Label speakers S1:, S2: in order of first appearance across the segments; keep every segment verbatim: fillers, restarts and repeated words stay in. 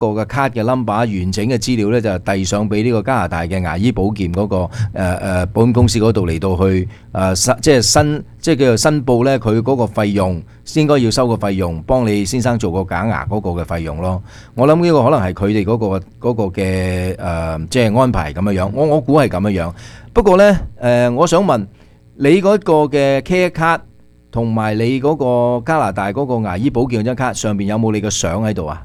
S1: 個嘅卡嘅 number 完整嘅資料咧，就遞上俾呢個加拿大嘅牙醫保健嗰、那個誒誒、呃、保險公司嗰度嚟到去誒、呃、即係申即係叫做申報咧，佢嗰個費用應該要收個費用，幫你先生做個假牙嗰個嘅費用咯。我諗呢個可能係佢哋嗰個嗰、那個嘅誒、呃、即係安排咁樣樣。我我估係咁樣樣。不過咧誒、呃，我想問你嗰個嘅 Care 卡同埋你嗰個加拿大嗰個牙醫保健嗰張卡上邊有冇你嘅相喺度啊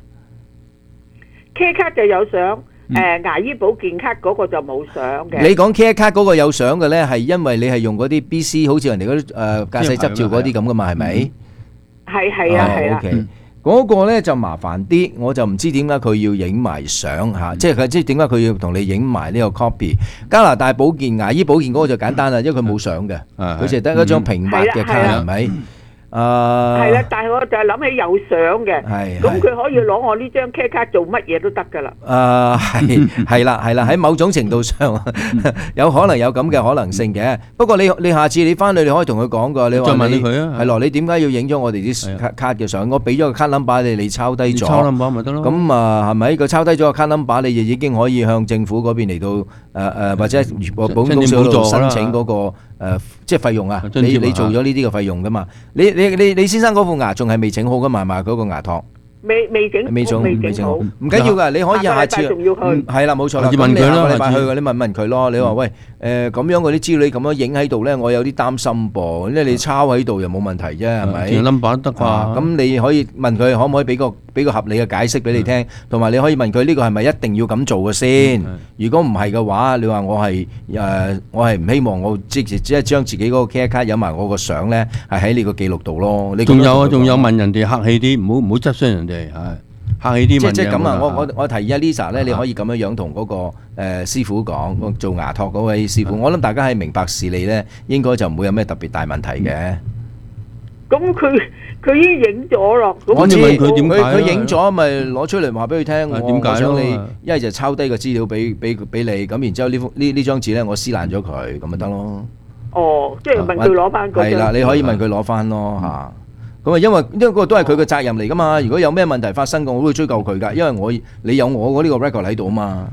S2: ？Care 卡就有相，誒、呃、牙醫保健卡嗰個就冇相嘅。
S1: 你講 Care 卡嗰個有相嘅咧，係因為你係用嗰啲 B C， 好似人哋嗰啲誒駕駛執照嗰啲咁噶嘛，係咪？
S2: 係係啊係啊。
S1: OK，嗰個咧就麻煩啲，我就唔知點解佢要影埋相嚇，即係佢即係點解佢要同你影埋呢個 copy。加拿大保健牙醫保健嗰個就簡單啦，因為佢冇相嘅，佢淨係得一張平白嘅卡，係咪？誒
S2: 係啦，但係我就係諗起有相嘅，咁佢可以攞我呢張 Care 卡做乜嘢都得㗎啦。
S1: 誒係係啦係啦，喺某種程度上有可能有咁嘅可能性嘅。不過你你下次你翻去你可以同佢講㗎，你話你
S3: 再問佢啊，
S1: 係咯，你點解要影咗我哋啲卡卡嘅相？我俾咗個卡 number 你，你抄低咗，
S3: 抄 number 咪得咯。
S1: 咁啊係咪？佢抄低咗個卡 number，你就已經可以向政府嗰邊嚟到誒誒或者保險公司嗰度申請嗰個。誒，即係費用啊！你你做咗呢啲嘅費用噶嘛？你你你你先生嗰副牙仲係未整好噶嘛？係嘛？嗰個牙托
S2: 未未整
S1: 未整未整好，唔緊要噶，你可以下次
S2: 仲要去
S1: 係啦，冇錯啦。
S3: 咁你下個禮拜去，
S1: 你問問佢咯。你話喂誒咁樣嗰啲資料咁樣影喺度咧，我有啲擔心噃。因為你抄喺度又冇問題啫，係咪？
S3: 填 number 得啩？
S1: 咁你可以問佢可唔可以俾個俾個合理嘅解釋俾你聽，同埋你可以問佢呢個係咪一定要咁做嘅先？如果唔係嘅話，你話我係誒我係唔希望我即係即係將自己嗰個 Care 卡有埋我個相咧，係喺你個記錄度咯。你
S3: 仲有啊，仲有問人哋客氣啲，唔好唔好質詢人哋，係客氣啲問。
S1: 即即咁啊！我我我提議阿 Lisa 咧，你可以咁樣樣同嗰個誒師傅講，做牙托嗰位師傅。我諗大家係明白事理咧，應該就唔會有咩特別大問題嘅。
S2: 咁佢佢已經影咗咯。
S1: 我知
S3: 佢點解
S1: 佢影咗，咪攞出嚟話俾佢聽。我
S3: 點解
S1: 我想你一係就抄低個資料俾俾俾你，咁然之後呢幅呢呢張紙咧，我撕爛咗佢，咁咪得咯。
S2: 哦，即係問佢攞翻嗰張。
S1: 係啦，你可以問佢攞翻咯嚇。咁啊，因為因為嗰個都係佢嘅責任嚟噶嘛。如果有咩問題發生嘅，我都會追究佢噶。因為我你有我嗰呢個 record 喺度啊嘛。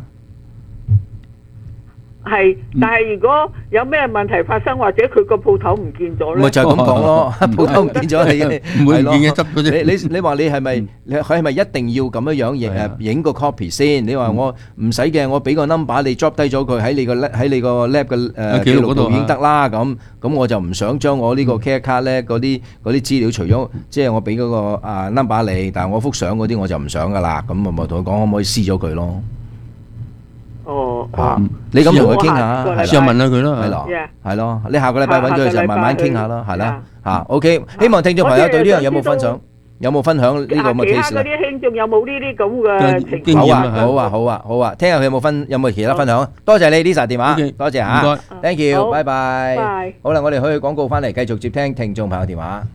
S2: 係，但係如果有咩問題發生，或者佢個鋪頭唔見咗咧，
S1: 咪就係咁講咯，鋪頭唔見咗你，
S3: 唔會唔見嘅執嗰啲。
S1: 你你你話你係咪？你佢係咪一定要咁樣樣影誒影個 copy 先？你話我唔使嘅，我俾個 number 你 drop 低咗佢喺你個 lab 喺你個 lab 嘅誒記錄嗰度已經得啦。咁咁我就唔想將我呢個 care card 咧嗰啲嗰啲資料，除咗即係我俾嗰個啊 number 你，但係我幅相嗰啲我就唔想噶啦。咁咪咪同佢講可唔可以撕咗佢咯？
S2: 哦，
S1: 啊，你咁同佢傾下，係啦，
S3: 試下問下佢咯，
S1: 係咯，係咯，你下個禮拜揾咗佢就慢慢傾下啦，係啦，嚇 OK。希望聽眾朋友對呢樣有冇分享，有冇分享呢個咁嘅 case 咧？
S2: 其他嗰啲聽眾有冇呢啲咁嘅情況？
S1: 好啊，好啊，好啊，好啊，聽下佢有冇分有冇其他分享？多謝你 Lisa 電話，多謝嚇，唔該 ，thank you，拜拜。好啦，我哋去廣告翻嚟，繼續接聽聽眾朋友電話。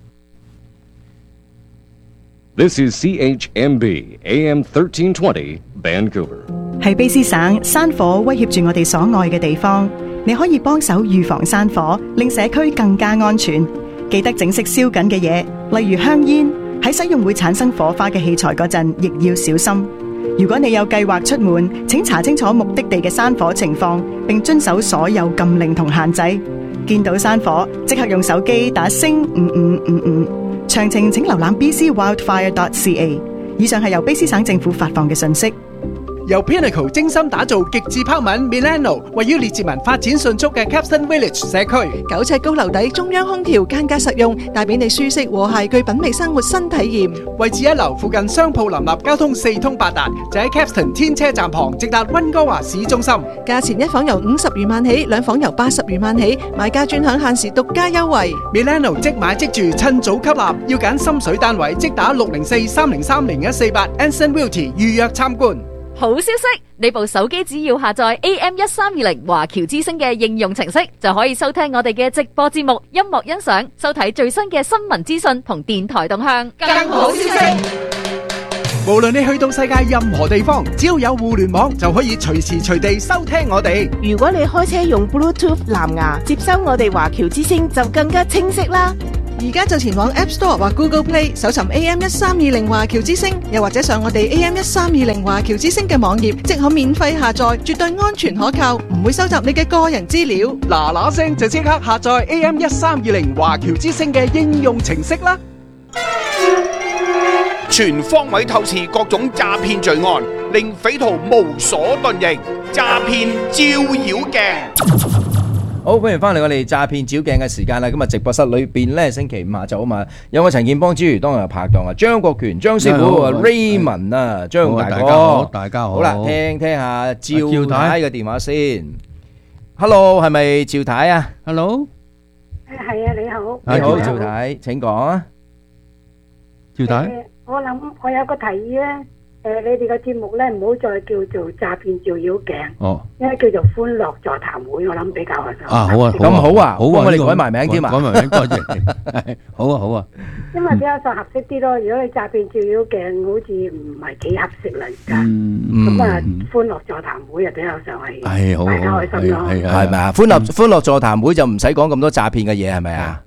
S4: This is C H M B A M thirteen twenty Vancouver。
S5: 喺卑詩省，山火威脅住我哋所愛嘅地方，你可以幫手預防山火，令社區更加安全。記得整熄燒緊嘅嘢，例如香煙。喺使用會產生火花嘅器材嗰陣，亦要小心。如果你有計劃出門，請查清楚目的地嘅山火情況，並遵守所有禁令同限制。見到山火，即刻用手機打星五五五五。詳情請瀏覽 b c wildfire dot c a。以上係由卑詩省政府發放嘅信息。
S6: 由 Pinnacle 精心打造極致拋紋 Milano， 位於列治文發展迅速嘅 Capstan Village 社區，
S7: 九尺高樓底，中央空調，間隔實用，帶俾你舒適和諧具品味生活新體驗。
S6: 位置一樓，附近商鋪林立，交通四通八達，就喺 Capstan 天車站旁，直達溫哥華市中心。
S7: 價錢一房由五十餘萬起，兩房由八十餘萬起，買家專享限時獨家優惠。
S6: Milano 即買即住，趁早吸納，要揀心水單位，即打六零四三零三零一四八 Anson Realty 預約參觀。
S8: 好消息！你部手機只要下載 A M 一三二零華僑之聲嘅應用程式，就可以收聽我哋嘅直播節目、音樂欣賞、收睇最新嘅新聞資訊同電台動向。更好消息！
S6: 無論你去到世界任何地方，只要有互聯網，就可以隨時隨地收聽我哋。
S9: 如果你開車用 Bluetooth 藍牙接收我哋華僑之聲，就更加清晰啦。
S7: 而家就前往 App Store 或 Google Play 搜尋 A M 一三二零華僑之聲，又或者上我哋 A M 一三二零華僑之聲嘅網頁，即可免費下載，絕對安全可靠，唔會收集你嘅個人資料。
S6: 嗱嗱聲就即刻下載 A M 一三二零華僑之聲嘅應用程式啦！
S9: 全方位透視各種詐騙罪案，令匪徒無所遁形。詐騙照妖鏡。
S1: 好，歡迎翻嚟我哋詐騙照鏡嘅時間啦！今日直播室裏邊咧，星期五下晝啊嘛，有我陳建邦之餘，當日拍檔啊，張國權、張師傅、Raymond 啊，張大哥，
S3: 大家好，大家好。
S1: 好啦，聽聽下趙太嘅電話先。Hello， 係咪趙太啊
S3: ？Hello，
S10: 係啊，你好。
S1: 你好，趙太，請講啊。
S3: 趙太，
S10: 我諗我有個提議咧。誒，你哋嘅節目咧，唔好再叫做詐騙照妖鏡，哦，應該叫做歡樂座談會，我諗比較合適。
S3: 啊，好啊，
S1: 咁好啊，好啊，我哋改埋名添啊，
S3: 改埋名，多謝。好啊，好啊。
S10: 因為比較上合適啲咯，如果你詐騙照妖鏡，好似唔係幾合適啦，而家。咁啊，歡樂座談會啊，比較上係大家開心咯，
S1: 係咪啊？歡樂歡樂座談會就唔使講咁多詐騙嘅嘢，係咪啊？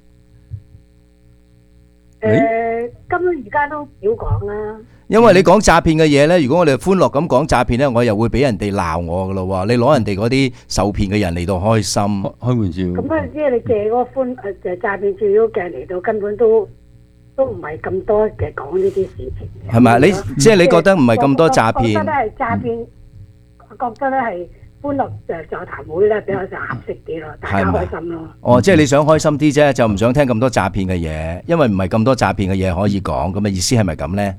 S10: 誒，咁而家都少講啦。
S1: 因為你講詐騙嘅嘢咧，如果我哋歡樂咁講詐騙咧，我又會俾人哋鬧我噶咯喎。你攞人哋嗰啲受騙嘅人嚟到開心，開玩笑。
S10: 咁啊，即係你借嗰個歡誒就詐騙照妖鏡嚟到，根本都都唔係咁多嘅講呢啲事情嘅。係咪？
S1: 你即係你覺得唔係咁多詐騙？
S10: 我覺得係詐騙，我覺得咧係歡樂誒座談會咧比較上合適啲咯，大家開心咯。
S1: 哦，即係你想開心啲啫，就唔想聽咁多詐騙嘅嘢，因為唔係咁多詐騙嘅嘢可以講。咁嘅意思係咪咁咧？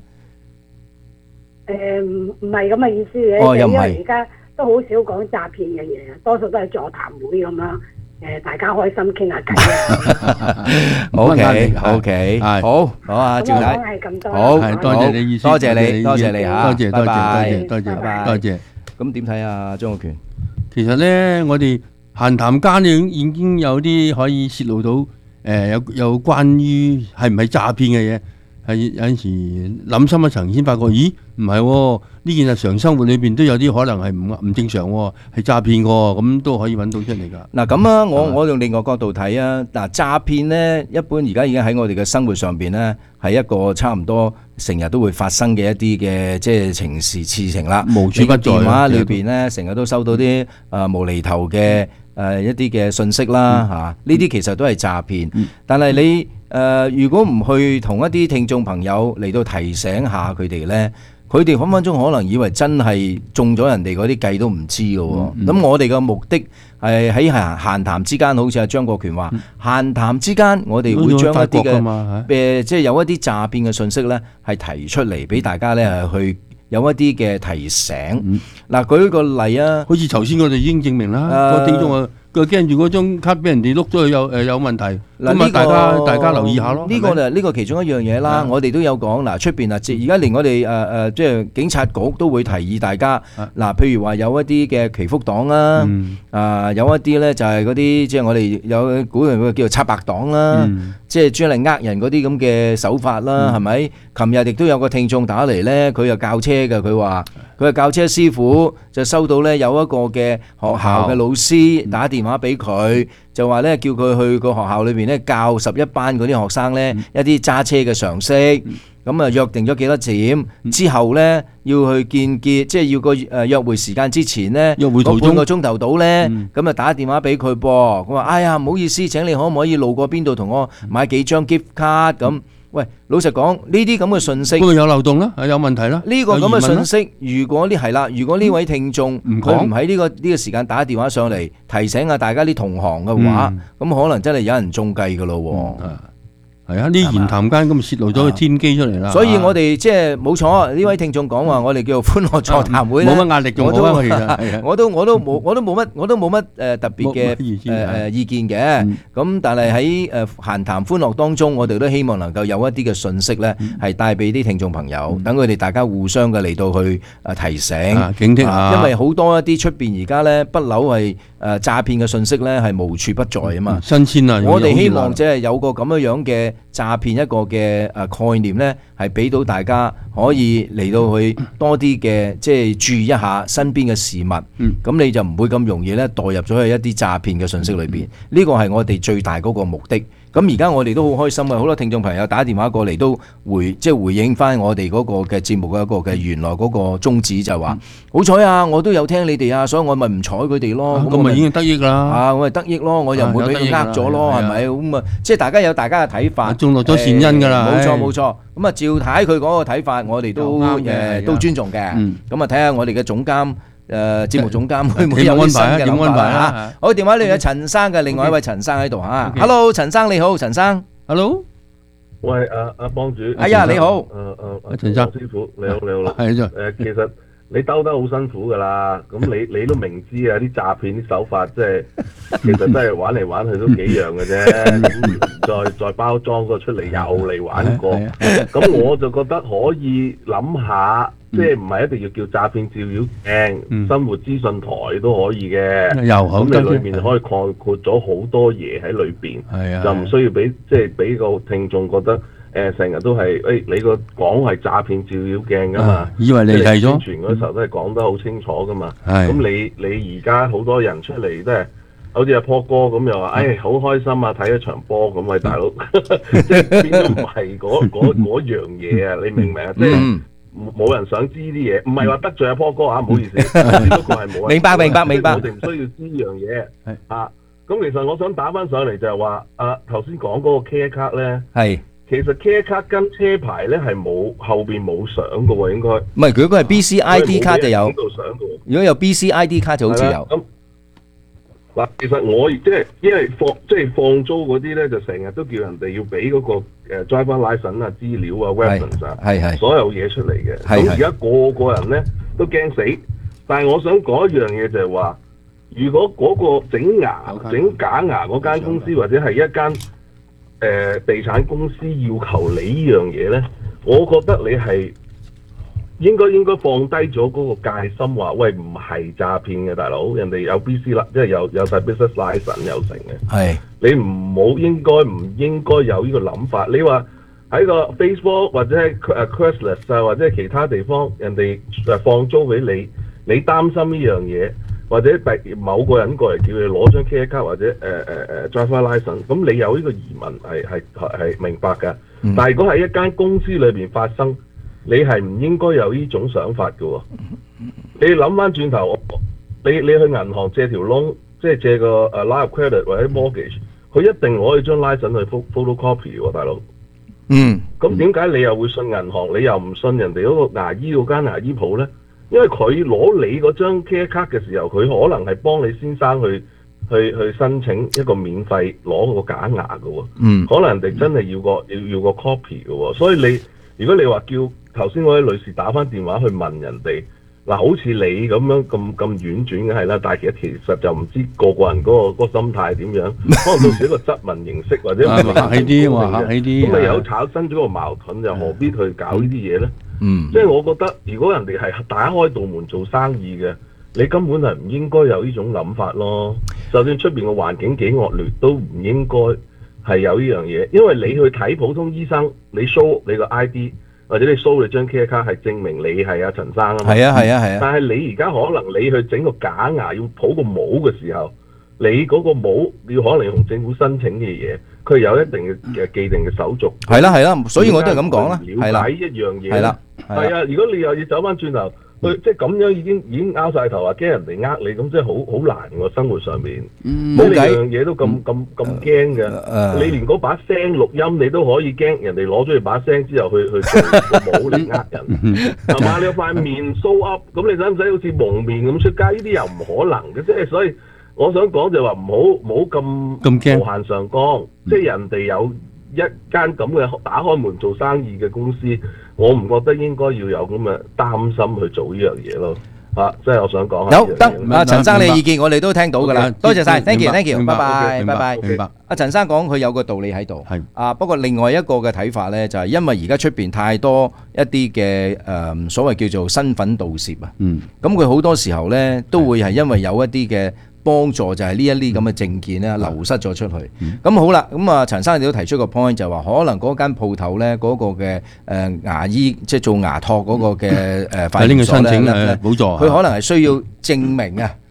S10: 誒唔唔係咁嘅意思嘅，因為而家都好少講詐騙嘅嘢，多數都係座談會咁樣，誒大家開心傾下偈。
S1: O K O K，好，好啊，趙太，好，
S3: 多謝你意思，
S1: 多謝你，多謝你嚇，
S3: 多謝多謝多謝多謝多謝。
S1: 咁點睇啊，張國權？
S3: 其實咧，我哋閒談間已經已經有啲可以泄露到誒有有關於係唔係詐騙嘅嘢。係有陣時諗深一層先發覺，咦唔係喎，呢件日常生活裏邊都有啲可能係唔唔正常喎，係詐騙喎，咁都可以揾到出嚟㗎。
S1: 嗱咁啊，我我用另外角度睇啊，嗱詐騙咧，一般而家已經喺我哋嘅生活上邊咧，係一個差唔多成日都會發生嘅一啲嘅即係情事事情啦。
S3: 無處不在。電
S1: 話裏邊咧，成日都收到啲誒無厘頭嘅誒一啲嘅信息啦嚇，呢啲其實都係詐騙。但係你誒、呃，如果唔去同一啲聽眾朋友嚟到提醒下佢哋呢，佢哋分分鐘可能以為真係中咗人哋嗰啲計都唔知嘅喎。咁、嗯嗯、我哋嘅目的係喺閒閒談之間，好似阿張國權話，閒、嗯、談之間我哋會將一啲嘅誒，即係有一啲詐騙嘅信息呢，係提出嚟俾大家呢去有一啲嘅提醒。嗱、嗯，舉個例啊，
S3: 好似頭先我哋已經證明啦，個聽眾啊。佢驚住嗰張卡俾人哋碌咗去有誒有問題，咁啊大家大家留意下咯。
S1: 呢個就呢個其中一樣嘢啦。我哋都有講嗱，出邊啊，而家連我哋誒誒即係警察局都會提議大家嗱，譬如話有一啲嘅祈福黨啦，啊有一啲咧就係嗰啲即係我哋有古人叫做拆白黨啦，即係專嚟呃人嗰啲咁嘅手法啦，係咪？琴日亦都有個聽眾打嚟咧，佢又教車嘅，佢話佢係教車師傅，就收到咧有一個嘅學校嘅老師打電話俾佢，就話咧叫佢去個學校裏邊咧教十一班嗰啲學生咧一啲揸車嘅常識，咁啊約定咗幾多點之後咧要去見結，即係要個誒約會時間之前咧，約會途中半個鐘頭到咧，咁啊打電話俾佢噃，佢話哎呀唔好意思，請你可唔可以路過邊度同我買幾張 gift card 咁？喂，老實講呢啲咁嘅信息，
S3: 嗰度有漏洞啦，有問題啦。
S1: 呢個咁嘅信息，如果呢係啦，如果呢位聽眾佢唔喺呢個呢個時間打電話上嚟提醒下大家啲同行嘅話，咁可能真係有人中計噶咯。
S3: 係啊，呢言談間咁泄露咗個天機出嚟啦。
S1: 所以我哋即係冇錯，呢位聽眾講話，我哋叫做歡樂座談會咧，
S3: 冇乜壓力嘅，我都
S1: 我都我都冇我都冇乜我都冇乜誒特別嘅誒誒意見嘅。咁但係喺誒閒談歡樂當中，我哋都希望能夠有一啲嘅信息咧，係帶俾啲聽眾朋友，等佢哋大家互相嘅嚟到去誒提醒、
S3: 警惕下。
S1: 因為好多一啲出邊而家咧不嬲係誒詐騙嘅信息咧係無處不在啊嘛。
S3: 新鮮啊！
S1: 我哋希望即係有個咁樣樣嘅詐騙一個嘅誒概念咧，係俾到大家可以嚟到去多啲嘅即係注意一下身邊嘅事物，咁、嗯、你就唔會咁容易咧墮入咗去一啲詐騙嘅信息裏邊。呢個係我哋最大嗰個目的。 咁而家我哋都好開心啊！好多聽眾朋友打電話過嚟都回即係回應翻我哋嗰個嘅節目嘅一個嘅原來嗰個宗旨就係話，好彩啊！我都有聽你哋啊，所以我咪唔睬佢哋咯。
S3: 咁咪已經得益啦。
S1: 啊，我咪得益咯，我又唔會俾佢呃咗咯，係咪？咁啊，即係大家有大家嘅睇法，
S3: 種落咗善因㗎啦。
S1: 冇錯冇錯。咁啊，趙太佢嗰個睇法，我哋都誒都尊重嘅。咁啊，睇下我哋嘅總監。誒節目總監會唔會有啲新嘅諗法啊？好，電話裏有陳生嘅，另外一位陳生喺度嚇。Hello， 陳生你好，陳生。
S3: Hello，
S11: 喂，阿阿幫主。
S1: 哎呀，你好。
S11: 誒誒，陳生師傅，你好你好。
S3: 係啫。
S11: 誒，其實你兜得好辛苦㗎啦。咁你你都明知啊，啲詐騙啲手法即係其實真係玩嚟玩去都幾樣嘅啫。再再包裝個出嚟又嚟玩過。咁我就覺得可以諗下。即係唔係一定要叫詐騙照妖鏡，嗯、生活資訊台都可以嘅。咁你裏面可以概括咗好多嘢喺裏邊，就唔需要俾即係俾個聽眾覺得誒成日都係誒、哎、你個講係詐騙照妖鏡噶嘛、啊，
S3: 以為你係咗
S11: 宣傳嗰時候都係講得好清楚噶嘛。咁你你而家好多人出嚟都係好似阿波哥咁又話，誒好開心啊睇一場波咁，喂大佬，即係變咗唔係嗰嗰樣嘢啊？你明唔明啊？即係。冇人想知啲嘢，唔係話得罪阿波哥啊，唔好意思，只不過係冇人。
S1: 明白明白明白。
S11: 我哋唔需要知呢樣嘢。啊，咁其實我想打翻上嚟就係話，啊頭先講嗰個 care 卡咧，係其實 care 卡跟車牌咧係冇後邊冇相嘅喎，應該。唔係，佢嗰個係 B C I D 卡就有。如果有 B C I D 卡就好似有。咁嗱，其實我即係因為放即係放租嗰啲咧，就成日都叫人哋要俾嗰個誒 driver license 啊、資料啊、reference 啊，係係所有嘢出嚟嘅。咁而家個個人咧都驚死，但係我想講一樣嘢就係話，如果嗰個整牙、整假牙嗰間公司或者係一間誒、呃、地產公司要求你呢樣嘢咧，我覺得你係應該應該放低咗嗰個戒心，話喂唔係詐騙嘅大佬，人哋有 B C 啦，即係有有曬 business license 有成嘅。係你唔好應該唔應該有呢個諗法？你話喺個 Facebook 或者係誒 Craigslist 啊，或者係其他地方，人哋誒放租俾你，你擔心呢樣嘢，或者第某個人過嚟叫你攞張 credit card 或者誒誒誒 driver license，咁你有呢個疑問係係係明白㗎。嗯、但係如果喺一間公司裏邊發生，你係唔應該有呢種想法嘅喎。你諗翻轉頭，你你去銀行借條窿，即係借個誒 line of credit 或者 mortgage，佢一定攞你張 license 去 photocopy 喎，大佬。嗯。咁點解你又會信銀行，你又唔信人哋嗰個牙醫嗰間牙醫鋪咧？因為佢攞你嗰張 care 卡嘅時候，佢可能係幫你先生去去去申請一個免費攞個假牙嘅喎。嗯。可能人哋真係要個要要個 copy 嘅喎，所以你如果你話叫頭先嗰位女士打翻電話去問人哋，嗱好似你咁樣咁咁婉轉嘅係啦，但係其實其實就唔知個個人嗰、嗰個嗰個心態點樣，可能到時一個質問形式或者客氣啲，話客氣啲，咁咪有產生咗個矛盾，又何必去搞呢啲嘢咧？嗯，即係我覺得，如果人哋係打開道門做生意嘅，你根本係唔應該有呢種諗法咯。就算出邊個環境幾惡劣，都唔應該係有呢樣嘢，因為你去睇普通醫生，你 show 你個 I D。或者你 show 你張 care 卡係證明你係阿陳生啊嘛，係啊係啊係啊。但係你而家可能你去整個假牙要補個帽嘅時候，你嗰個帽你要可能要同政府申請嘅嘢，佢有一定嘅嘅既定嘅手續。係啦係啦，所以我都係咁講啦。了解一樣嘢。係啦。係啊，如果你又要走翻轉頭，佢即係咁樣已經已經拗晒頭話驚人哋呃你，咁即係好好難喎生活上面。冇計。樣嘢都咁咁咁驚嘅，你連嗰把聲錄音你都可以驚人哋攞咗你把聲之後去去做個帽嚟呃人，係嘛？你有塊面 show up，咁你使唔使好似蒙面咁出街？呢啲又唔可能嘅，即係所以我想講就話唔好唔好咁咁驚無限上綱，即係人哋有一間咁嘅打開門做生意嘅公司，我唔覺得應該要有咁嘅擔心去做呢樣嘢咯。啊，即係我想講。有得啊，陳生你嘅意見我哋都聽到㗎啦，多謝晒 ，thank you，thank you，拜拜，拜拜，明白。阿陳生講佢有個道理喺度，係啊，不過另外一個嘅睇法咧，就係因為而家出邊太多一啲嘅誒所謂叫做身份盜竊啊，嗯，咁佢好多時候咧都會係因為有一啲嘅幫助就係呢一啲咁嘅證件咧流失咗出去，咁、嗯、好啦，咁啊陳生你都提出個 point 就係話，可能嗰間鋪頭咧嗰個嘅誒、呃、牙醫即係做牙托嗰個嘅誒發現所咧，補助佢可能係需要證明啊，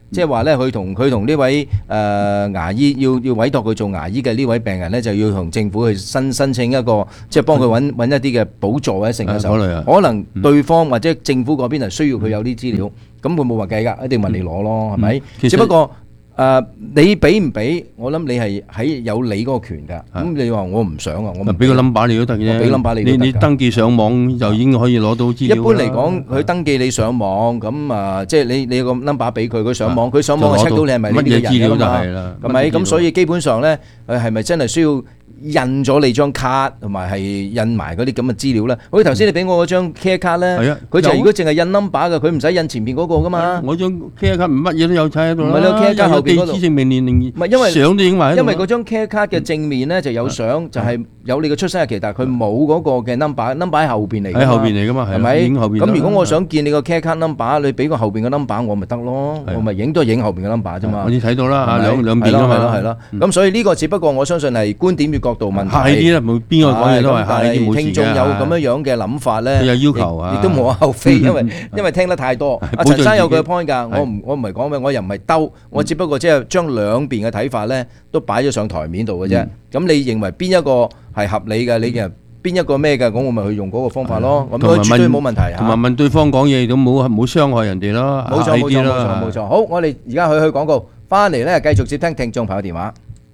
S1: 即係話咧，佢同佢同呢位誒、呃、牙醫要要委託佢做牙醫嘅呢位病人咧，就要同政府去申申請一個，即係幫佢揾揾一啲嘅補助或者成嘅時候，可能對方或者政府嗰邊係需要佢有啲資料，咁佢冇話計㗎，一定問你攞咯，係咪？只不過。誒、呃，你俾唔俾？我諗你係喺有你嗰個權㗎。咁你話我唔想啊，我咪
S3: 俾個 number 你都得嘅。
S1: 俾 number 你都得。
S3: 你你登記上網就已經可以攞到資料。
S1: 一般嚟講，佢登記你上網，咁啊，即係你你有個 number 俾佢，佢上網，佢上網係 check 到你係咪呢啲嘅人㗎嘛？係咪？咁所以基本上咧，誒係咪真係需要印咗你張卡同埋係印埋嗰啲咁嘅資料咧？好似頭先你俾我嗰張 care 卡咧，佢就如果淨係印 number 嘅，佢唔使印前邊嗰個㗎嘛。
S3: 我張 care 卡唔乜嘢都有睇喺度啦。
S1: 唔係咯 care 卡後邊嗰度。
S3: 地址證明年齡。
S1: 唔係因為
S3: 相都影埋喺度。
S1: 因為嗰張 care 卡嘅正面咧就有相，就係有你嘅出生日期，但係佢冇嗰個嘅 number，number 喺後邊嚟。
S3: 喺後邊嚟㗎嘛，
S1: 係咪？
S3: 影後邊。
S1: 咁如果我想見你個 care 卡 number，你俾個後邊嘅 number 我咪得咯，我咪影都係影後邊嘅 number 啫嘛。
S3: 我已經睇到啦，嚇兩兩邊㗎嘛。
S1: 係咯係咯。咁所以呢個只不過我相信係觀點與角度問題。
S3: 客氣啲啦，冇邊個講嘢都係客氣啲冇事嘅。
S1: 聽眾有咁樣樣嘅諗法咧，
S3: 佢有要求啊，
S1: 亦都無可厚非，因為因為聽得太多。阿陳生有佢嘅 point 㗎，我唔我唔係講咩，我又唔係兜，我只不過即係將兩邊嘅睇法咧都擺咗上台面度嘅啫。咁你認為邊一個係合理嘅？你嘅邊一個咩嘅？咁我咪去用嗰個方法咯。咁絕對冇問題嚇。
S3: 同埋問對方講嘢都冇冇傷害人哋咯。
S1: 冇錯冇錯冇錯冇錯。好，我哋而家去去廣告，翻嚟咧繼續接聽聽眾朋友電話。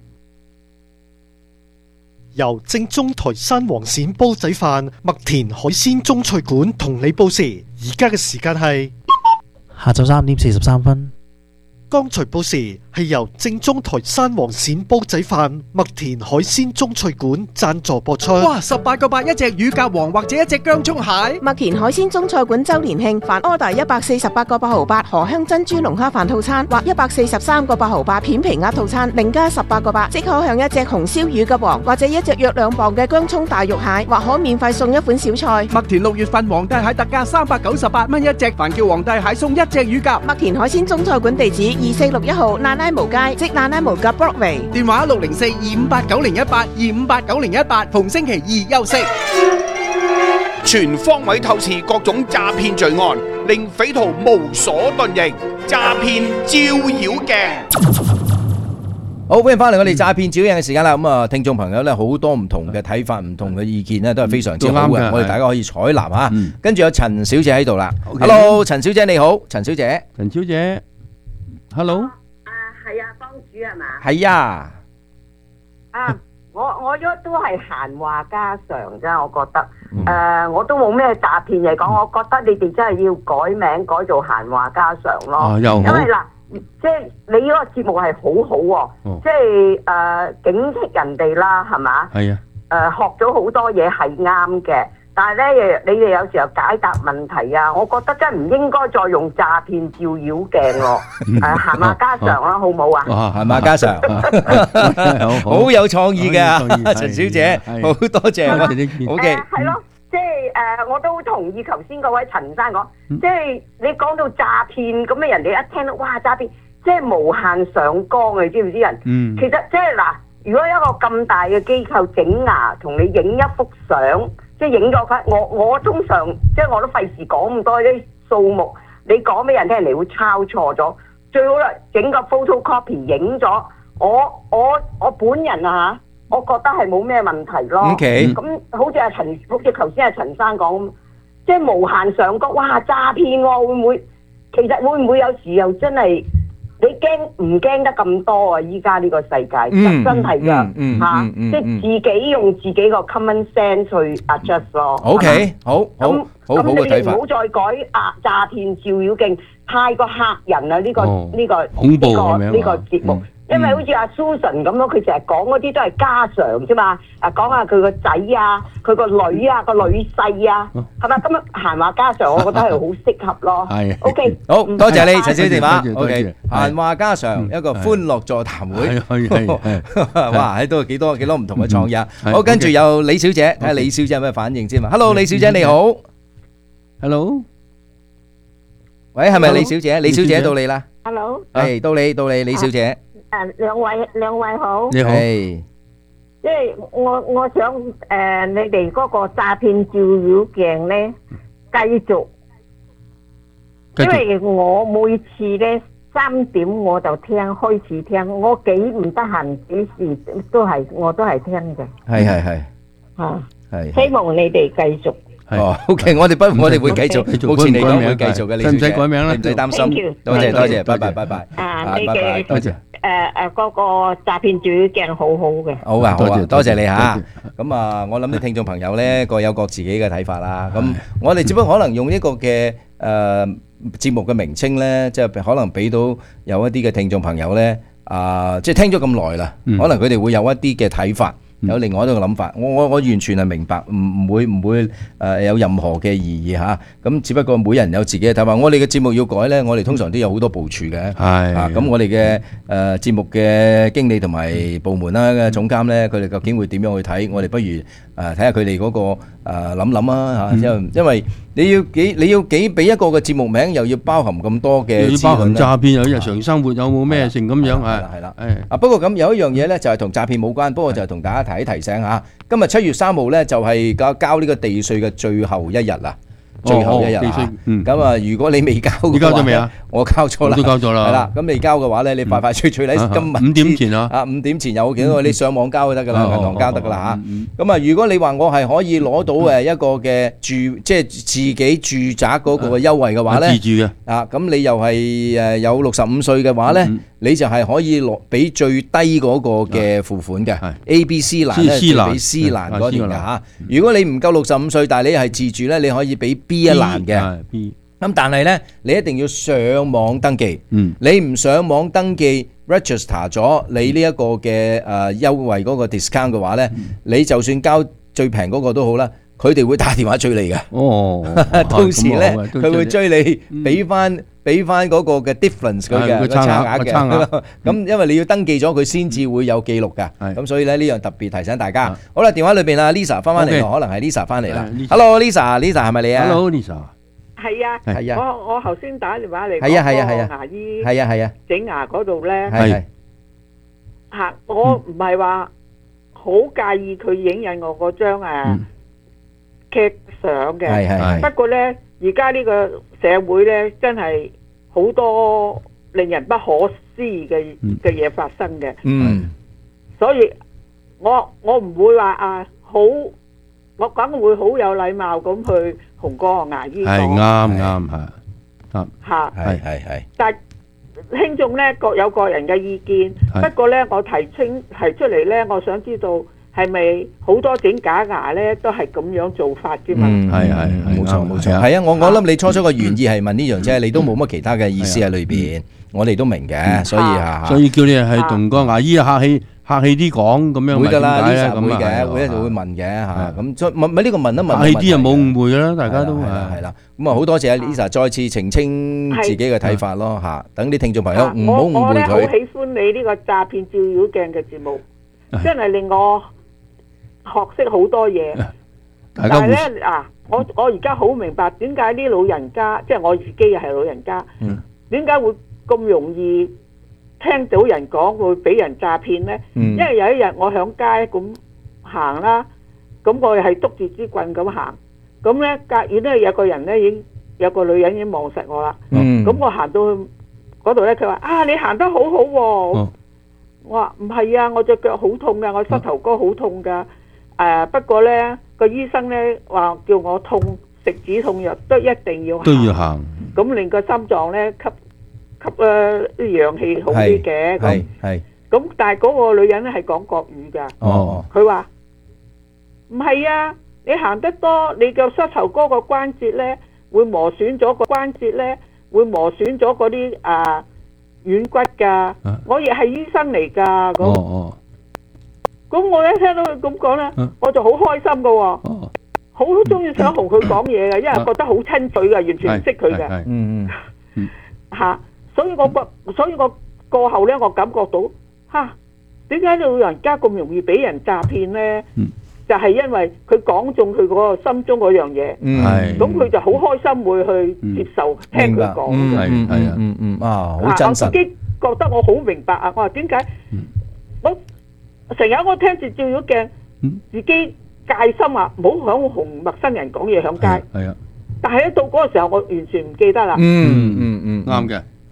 S12: 由正宗台山黃鱔煲仔飯麥田海鮮中菜館同你報時，而家嘅時間係
S13: 下晝三點四十三分。
S12: 剛才報時係由正宗台山黃鱔煲仔飯麥田海鮮中菜館贊助播出。
S6: 哇！十八個八一隻乳鴿王或者一隻薑蔥蟹。
S14: 麥田海鮮中菜館周年慶，凡 order 一百四十八個八毫八荷香珍珠龍蝦飯套餐或一百四十三個八毫八片皮鴨套餐，另加十八個八，即可享一隻紅燒乳鴿王或者一隻約兩磅嘅薑蔥大肉蟹，或可免費送一款小菜。
S6: 麥田六月份皇帝蟹特價三百九十八蚊一隻，凡叫皇帝蟹送一隻乳鴿。
S14: 麥田海鮮中菜館地址二四六一號蘭拉無街，即蘭拉無街 Broadway。
S6: 電話六零四二五八九零一八二五八九零一八，逢星期二休息。
S9: 全方位透視各種詐騙罪案，令匪徒無所遁形。詐騙照妖鏡。
S1: 好，歡迎翻嚟我哋詐騙照妖鏡嘅時間啦。咁啊，聽眾朋友咧好多唔同嘅睇法、唔同嘅意見咧，都係非常之好嘅。我哋大家可以採納嚇。跟住有陳小姐喺度啦。Hello， 陳小姐你好，陳小姐。
S3: 陳小姐。Hello，
S15: 啊係啊，幫主係嘛？
S1: 係啊。
S15: 啊，我我都都係閒話家常啫，我覺得，誒、嗯呃，我都冇咩詐騙嚟講，我覺得你哋真係要改名改做閒話家常咯。啊、因為嗱，即係你呢個節目係好好、啊、喎，哦、即係誒、呃、警惕人哋啦，係嘛？係啊。誒、呃，學咗好多嘢係啱嘅。但係咧，你哋有時候解答問題啊，我覺得真係唔應該再用詐騙照妖鏡咯。誒，閒話家常啦，好唔好啊？哇，
S1: 閒話家常，好有創意嘅陳小姐，好多謝。O K，
S15: 係咯，即係誒，我都同意頭先嗰位陳生講，即係你講到詐騙咁嘅人哋一聽到哇詐騙，即係無限上綱，你知唔知人？嗯，其實即係嗱，如果一個咁大嘅機構整牙，同你影一幅相。即係影咗佢，我我通常即係我都費事講咁多啲數目，你講俾人聽，人哋會抄錯咗。最好啦，整個 photocopy 影咗，我我我本人啊嚇，我覺得係冇咩問題咯。
S1: OK，
S15: 咁好似阿陳，好似頭先阿陳生講，即係無限上綱，哇詐騙喎，會唔會？其實會唔會有時又真係？你驚唔驚得咁多啊？依家呢個世界、嗯、真係㗎嚇，即係自己用自己個 common sense 去 adjust 咯。
S1: OK，好，好，
S15: 咁
S1: 好好嘅睇法。
S15: 唔好再改啊！詐騙照妖鏡太過嚇人啦！呢、呢個呢、哦呢個
S3: 恐怖
S15: 呢、呢個呢、呢個節目。
S3: 嗯
S15: 因為好似阿 Susan 咁咯，佢成日講嗰啲都係家常啫嘛，啊講下佢個仔啊，佢個女啊，個女婿啊，係咪？咁啊閒話家常，我覺得係好適合咯。係 ，OK，
S1: 好多謝你陳小姐電話。OK，閒話家常一個歡樂座談會，哇喺度幾多幾多唔同嘅創意啊！好，跟住有李小姐，睇下李小姐有咩反應先嘛。Hello， 李小姐你好。
S3: Hello，
S15: 喂，
S1: 係咪李小姐？李小姐到你啦。
S15: Hello，
S1: 係到你到你李小姐。
S15: 誒，兩位兩位好，
S3: 你好，
S15: 即係我我想誒、呃，你哋嗰個詐騙照妖鏡咧，繼續，因為我每次咧三點我就聽，開始聽，我幾唔得閒幾時都係我都係聽嘅。
S1: 係係係
S15: 嚇，
S1: 係
S15: 希望你哋繼續。
S1: 哦 ，OK， 我哋不，我哋會繼續，目前嚟講會繼續嘅，你
S3: 使唔使改名咧？
S1: 唔使擔心。多謝多謝，拜拜拜拜。
S15: 啊，你嘅
S1: 多謝。
S15: 誒誒嗰個詐騙照妖鏡好好嘅。
S1: 好啊好啊，多謝你嚇。咁啊，我諗啲聽眾朋友咧各有各自己嘅睇法啦。咁我哋只不過可能用一個嘅誒節目嘅名稱咧，即係可能俾到有一啲嘅聽眾朋友咧，啊，即係聽咗咁耐啦，可能佢哋會有一啲嘅睇法。有另外一個諗法，我我我完全係明白，唔唔會唔會誒有任何嘅異議嚇。咁只不過每人有自己嘅睇法。我哋嘅節目要改呢，我哋通常都有好多部署嘅。係啊，咁我哋嘅誒節目嘅經理同埋部門啦嘅總監呢，佢哋究竟會點樣去睇？我哋不如誒睇下佢哋嗰個誒諗諗啊嚇。因因為你要幾你要幾俾一個嘅節目名，又要包含咁多嘅，
S3: 又要包含詐騙，有日常生活有冇咩性咁樣啊？
S1: 係啦，啊不過咁有一樣嘢咧，就係同詐騙冇關，不過就係同大家提一提醒嚇。今日七月三號咧，就係交交呢個地稅嘅最後一日啦。最後一日啊！咁啊，如果你未交，
S3: 你交咗未啊？
S1: 我交咗啦，
S3: 都交咗啦。
S1: 係啦，咁未交嘅話咧，你快快脆脆喺今日
S3: 五點前啊！
S1: 啊，五點前有幾多？你上網交就得㗎啦，銀行交得㗎啦嚇。咁啊，如果你話我係可以攞到誒一個嘅住，即係自己住宅嗰個嘅優惠嘅話咧，
S3: 自住嘅
S1: 啊，咁你又係誒有六十五歲嘅話咧，你就係可以攞俾最低嗰個嘅付款嘅 A、B、C 欄咧，就俾 C 欄嗰段嘅嚇。如果你唔夠六十五歲，但係你係自住咧，你可以俾 B 一欄嘅。咁但係咧，你一定要上網登記。你唔上網登記 register 咗你呢一個嘅誒優惠嗰個 discount 嘅話咧，你就算交最平嗰個都好啦，佢哋會打電話追你嘅。哦，到時咧佢會追你，俾翻俾翻嗰個嘅 difference 佢嘅個差額嘅。咁因為你要登記咗，佢先至會有記錄㗎。咁所以咧呢樣特別提醒大家。好啦，電話裏邊啊 Lisa 翻翻嚟，可能係 Lisa 翻嚟啦。Hello Lisa，Lisa 係咪你啊
S3: ？Hello Lisa。
S2: 係啊，
S1: 係啊，
S2: 我我頭先打電話嚟
S1: 係啊係啊係啊，
S2: 牙醫
S1: 係啊係啊，
S2: 整牙嗰度咧，
S1: 係
S2: 嚇我唔係話好介意佢影印我嗰張誒劇相嘅，係係。不過咧，而家呢個社會咧，真係好多令人不可思議嘅嘅嘢發生嘅。嗯，所以我我唔會話啊好。我梗會好有禮貌咁去同嗰個牙醫講，
S3: 係啱啱係啱
S2: 嚇，
S1: 係係係。
S2: 但係聽眾咧各有各人嘅意見，不過咧我提清提出嚟咧，我想知道係咪好多整假牙咧都係咁樣做法啫嘛？
S1: 嗯，係係冇錯冇錯，係啊！我我諗你初初個原意係問呢樣啫，你都冇乜其他嘅意思喺裏邊，我哋都明嘅，所以啊，
S3: 所以叫你係同個牙醫客氣。客氣啲講咁樣，
S1: 會㗎啦，呢時會
S3: 嘅，
S1: 會一定會問嘅嚇。咁再問咪呢個問一問，
S3: 客氣啲就冇誤會㗎啦，大家都係
S1: 係啦。咁啊好多謝阿 Lisa 再次澄清自己嘅睇法咯嚇。等啲聽眾朋友唔好誤會佢。
S2: 我咧好喜歡你呢個詐騙照妖鏡嘅節目，真係令我學識好多嘢。但係咧啊，我我而家好明白點解啲老人家，即係我自己又係老人家，點解會咁容易聽到人講會俾人詐騙咧？因為有一日我響街咁行啦，咁我係督住支棍咁行，咁咧隔遠咧有個人咧已經有個女人已經望實我啦。咁我行到去嗰度咧，佢話啊你行得好好喎。我話唔係啊，我隻腳好痛噶，我膝頭哥好痛噶。誒不過咧個醫生咧話叫我痛食止痛藥都一定要行，
S3: 都要行。
S2: 咁令個心臟咧吸吸誒啲氧氣好啲嘅。咁
S1: 係
S2: 咁，但係嗰個女人咧係講國語㗎。哦，佢話唔係啊，你行得多，你個膝頭哥個關節咧會磨損咗個關節咧，會磨損咗嗰啲啊軟骨㗎。我亦係醫生嚟㗎。咁哦咁我一聽到佢咁講咧，我就好開心㗎喎。好中意想同佢講嘢嘅，因為覺得好親嘴嘅，完全唔識佢嘅。嗯嗯嚇，所以我覺，所以我過後咧，我感覺到嚇點解老人家咁容易俾人詐騙咧？就係因為佢講中佢嗰個心中嗰樣嘢。係。咁佢就好開心會去接受聽佢講嘅。
S1: 係係啊。嗯嗯啊，好真實。
S2: 我自己覺得我好明白啊！我話點解我成日我聽住照妖鏡，自己戒心啊，唔好響同陌生人講嘢響街。係啊。但係一到嗰個時候，我完全唔記得啦。
S3: 嗯嗯嗯，啱嘅。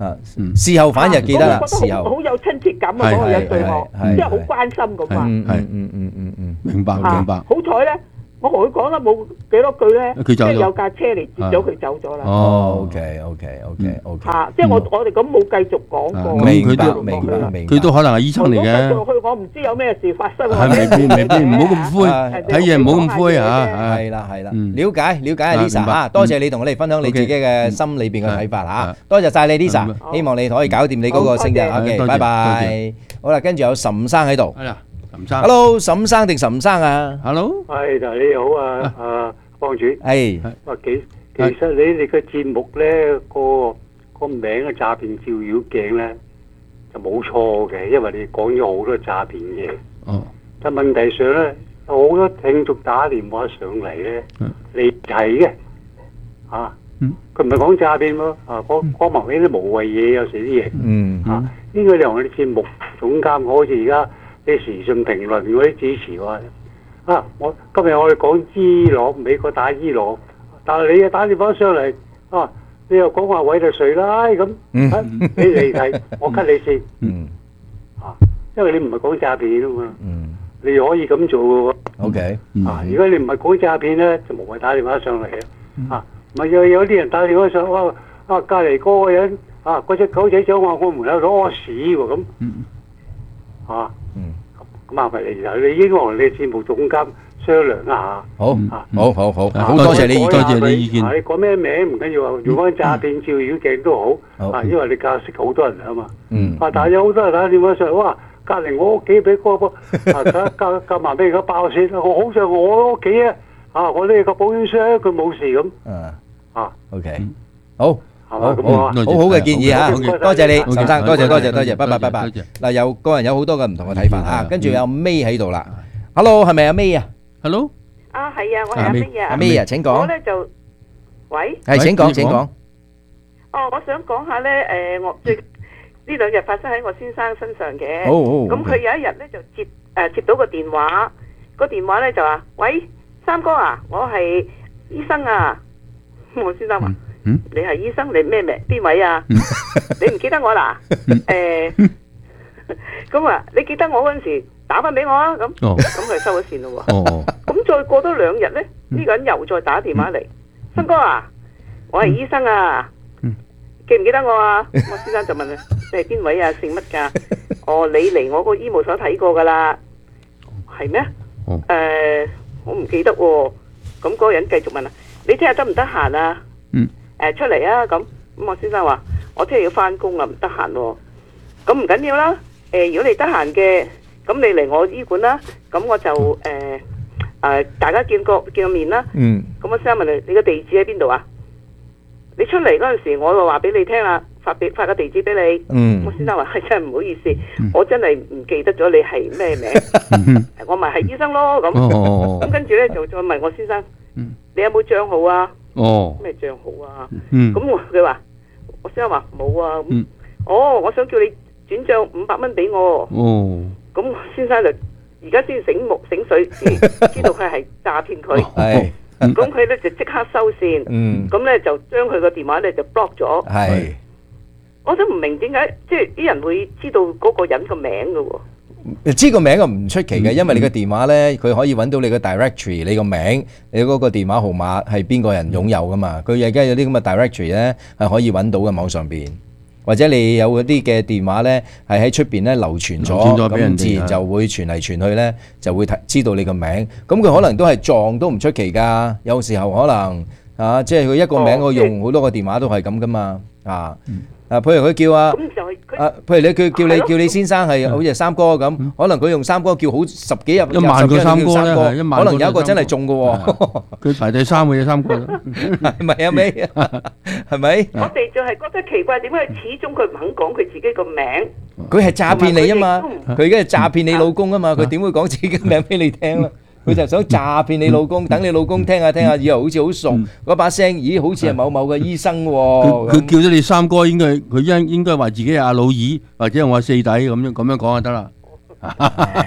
S1: 啊，事後反而記得啦，
S2: 我覺得
S1: 事後
S2: 好好有親切感啊！嗰個人對我，即係好關心咁啊。
S1: 嗯嗯嗯嗯嗯嗯，
S3: 明白明白。
S2: 好彩咧，我同佢講得冇幾多句咧，即係有架車嚟接咗佢走咗啦。
S1: 哦，OK OK OK OK。
S2: 嚇！即係我我哋咁冇繼續講過。
S1: 明白明白明白。
S3: 佢都可能係醫生嚟嘅。
S2: 繼續去，我唔知有咩事發生。
S3: 係未必未必，唔好咁灰，睇嘢唔好咁灰嚇。
S1: 係啦係啦，了解了解啊 Lisa 嚇，多謝你同我哋分享你自己嘅心裏邊嘅睇法嚇，多謝曬你 Lisa，希望你可以搞掂你嗰個生日。OK，拜拜。好啦，跟住有岑生喺度。
S3: 係啦，岑生。
S1: Hello，岑生定岑生啊
S3: ？Hello。
S16: 係，就你好啊，啊幫主。
S1: 係。
S16: 話其其實你哋嘅節目咧，個個名嘅詐騙照妖鏡咧就冇錯嘅，因為你講咗好多詐騙嘢。
S3: 哦。
S16: 但問題上咧，好多聽眾打電話上嚟咧，你係嘅，啊，佢唔係講詐騙喎，啊，講講埋呢啲無謂嘢，有時啲嘢，
S1: 嗯，
S16: 啊，應該你同我哋節目總監好似而家啲時訊評論嗰啲主持話，啊，我今日我哋講伊朗，美國打伊朗，但係你又打電話上嚟，啊，你又講話委內瑞拉咁，啊，你離題，我 cut 你先，
S1: 嗯，
S16: 啊，因為你唔係講詐騙啊嘛，嗯。你可以咁做嘅喎。
S1: O K。
S16: 啊，如果你唔係講詐騙咧，就無謂打電話上嚟啊。啊，咪有有啲人打電話上，哇！啊，隔離嗰個人啊，嗰隻狗仔想話我門口攞屎喎咁。啊。咁啊，咪你你應該同你節目總監商量一下。
S1: 好。好好好，好多謝你意見，多謝你意見。
S16: 你講咩名唔緊要啊，用翻詐騙照妖鏡都好。啊，因為你教識好多人啊嘛。嗯。啊，但係有好多人打電話上嚟，哇！隔離我屋企俾個個啊，夾夾夾埋俾而家爆先，我好想我屋企啊，啊，我呢個保險箱佢冇事咁。
S1: 啊
S16: 啊
S1: ，OK，好，好好
S16: 好
S1: 好嘅建議嚇，多謝你，岑生，多謝多謝多謝，拜拜拜拜。嗱，有個人有好多嘅唔同嘅睇法嚇，跟住有 May 喺度啦。Hello，係咪阿 May 啊
S3: ？Hello，
S2: 啊係啊，我係阿 May 啊。
S1: 阿 May 啊，請講。
S2: 我咧就，喂。
S1: 係請講請講。
S2: 哦，我想講下咧，誒，我最。呢兩日發生喺我先生身上嘅，咁佢有一日咧就接誒接到個電話，個電話咧就話：喂，三哥啊，我係醫生啊。我先生話：你係醫生，你咩名？邊位啊？你唔記得我啦？誒，咁啊，你記得我嗰陣時打翻俾我啊？咁，咁佢收咗線咯喎。咁再過多兩日咧，呢個人又再打電話嚟：三哥啊，我係醫生啊。記唔記得我啊？我先生就問佢：你係邊位啊？姓乜噶？哦，你嚟我個醫務所睇過噶啦，係咩？誒、呃，我唔記得喎。咁嗰個人繼續問啊：你聽日得唔得閒啊？嗯。誒、呃，出嚟啊！咁咁，我先生話：我聽日要翻工啊，唔得閒喎。咁唔緊要啦。誒、呃，如果你得閒嘅，咁你嚟我醫館啦。咁我就誒誒、呃呃，大家見個見個面啦。嗯。咁我先生問你：你個地址喺邊度啊？你出嚟嗰陣時，我就話俾你聽啦，發俾發個地址俾你。嗯，我先生話係真係唔好意思，嗯、我真係唔記得咗你係咩名。嗯、我咪係醫生咯，咁咁跟住咧就再問我先生，嗯、你有冇賬號啊？哦，咩賬號啊？咁我佢話，我先生話冇啊。嗯、哦，我想叫你轉賬五百蚊俾我。哦，咁先生就而家先醒目醒水，知道佢係詐騙佢。係。咁佢咧就即刻收線，咁咧就將佢個電話咧就 block 咗。係，我都唔明點解，即係啲人會知道嗰個人個名嘅喎。
S1: 知個名就唔出奇嘅，因為你個電話咧，佢可以揾到你個 directory，你個名，你嗰個電話號碼係邊個人擁有噶嘛？佢而家有啲咁嘅 directory 咧，係可以揾到嘅網上邊。或者你有嗰啲嘅電話咧，係喺出邊咧流傳咗，咁自然就會傳嚟傳去咧，就會知道你個名。咁佢可能都係撞都唔出奇㗎。有時候可能啊，即係佢一個名我用好多個電話都係咁㗎嘛。啊啊，譬如佢叫啊，啊，譬如你佢叫你叫你先生係好似三哥咁，可能佢用三哥叫好十幾日，
S3: 一萬個三哥咧，
S1: 可能有一個真係中㗎喎。
S3: 佢排第三嘅三哥，
S1: 係咪啊？咪係咪？
S2: 我哋就係覺得奇怪，點解始終佢唔肯講佢自己個名？
S1: 佢係詐騙你啊嘛！佢而家係詐騙你老公啊嘛！佢點會講自己嘅名俾你聽咧？佢就想詐騙你老公，等你老公聽下聽下，以後好似好熟嗰把聲，咦？好似係某某嘅醫生喎。
S3: 佢佢叫咗你三哥，應該佢應應該話自己係阿老二，或者係我四弟咁樣咁樣講就得啦。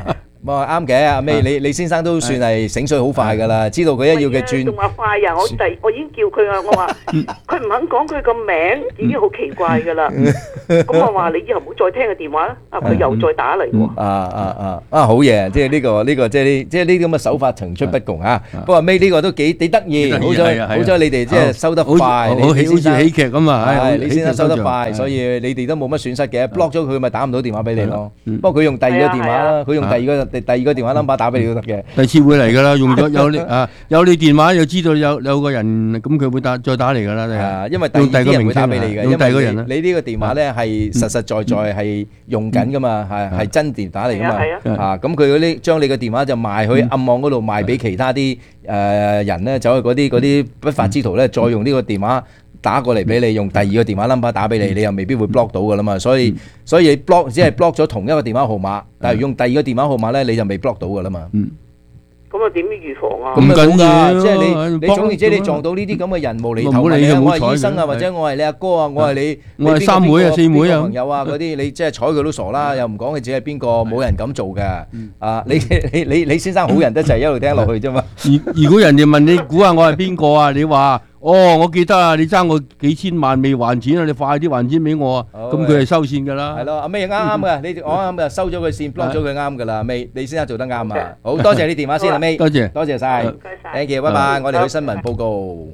S1: 哇，啱嘅，阿 May，你你先生都算係醒水好快㗎啦，知道佢一要嘅轉。
S2: 仲話快啊！我第我已經叫佢啊，我話佢唔肯講佢個名，已經好奇怪㗎啦。咁我話你以後唔好再聽個電話啦。啊，佢又再打嚟喎。
S1: 啊啊啊啊！好嘢，即係呢個呢個即係呢即係呢啲咁嘅手法層出不窮啊。不過 May 呢個都幾幾得意，好彩好彩你哋即係收得快，
S3: 好似好似喜劇咁啊！
S1: 係你先生收得快，所以你哋都冇乜損失嘅。block 咗佢咪打唔到電話俾你咯。不過佢用第二個電話啦，佢用第二個第二個電話 number 打俾你都得嘅。
S3: 第次會嚟㗎啦，用咗有你啊有你電話，又知道有有個人咁，佢會打再打嚟㗎啦。
S1: 啊，因為第二啲人會打俾你嘅，
S3: 用第二個人啦。
S1: 你呢個電話咧係實實在在係用緊㗎嘛，係係真電打嚟㗎嘛。啊，咁佢嗰啲將你個電話就賣去暗網嗰度賣俾其他啲誒人咧，走去嗰啲嗰啲不法之徒咧，再用呢個電話打過嚟俾你，用第二個電話 number 打俾你，你又未必會 block 到㗎啦嘛。所以所以 block 只係 block 咗同一個電話號碼，但係用第二個電話號碼咧，你就未 block 到㗎啦嘛。
S2: 咁啊點預防啊？
S1: 咁唔緊要，即係你你總言之，你撞到呢啲咁嘅人無厘頭嘅，我係醫生啊，或者我係你阿哥啊，我係你，
S3: 我係三妹啊、四妹啊
S1: 朋友啊嗰啲，你即係睬佢都傻啦，又唔講佢自己係邊個，冇人咁做嘅。啊，你你你你先生好人得滯，一路聽落去啫嘛。
S3: 如如果人哋問你估下我係邊個啊，你話哦，我記得啊，你爭我幾千萬未還錢啊，你快啲還錢俾我啊。咁佢係收線㗎啦。
S1: 係咯，阿 May 啱啱嘅，你我啱就收咗佢線 block 咗佢啱㗎啦。May，你先生做得啱啊。好多謝你電話先，阿 May。
S3: 多謝，
S1: 多謝晒。唔該晒。Thank you，拜拜。我哋去新聞報告。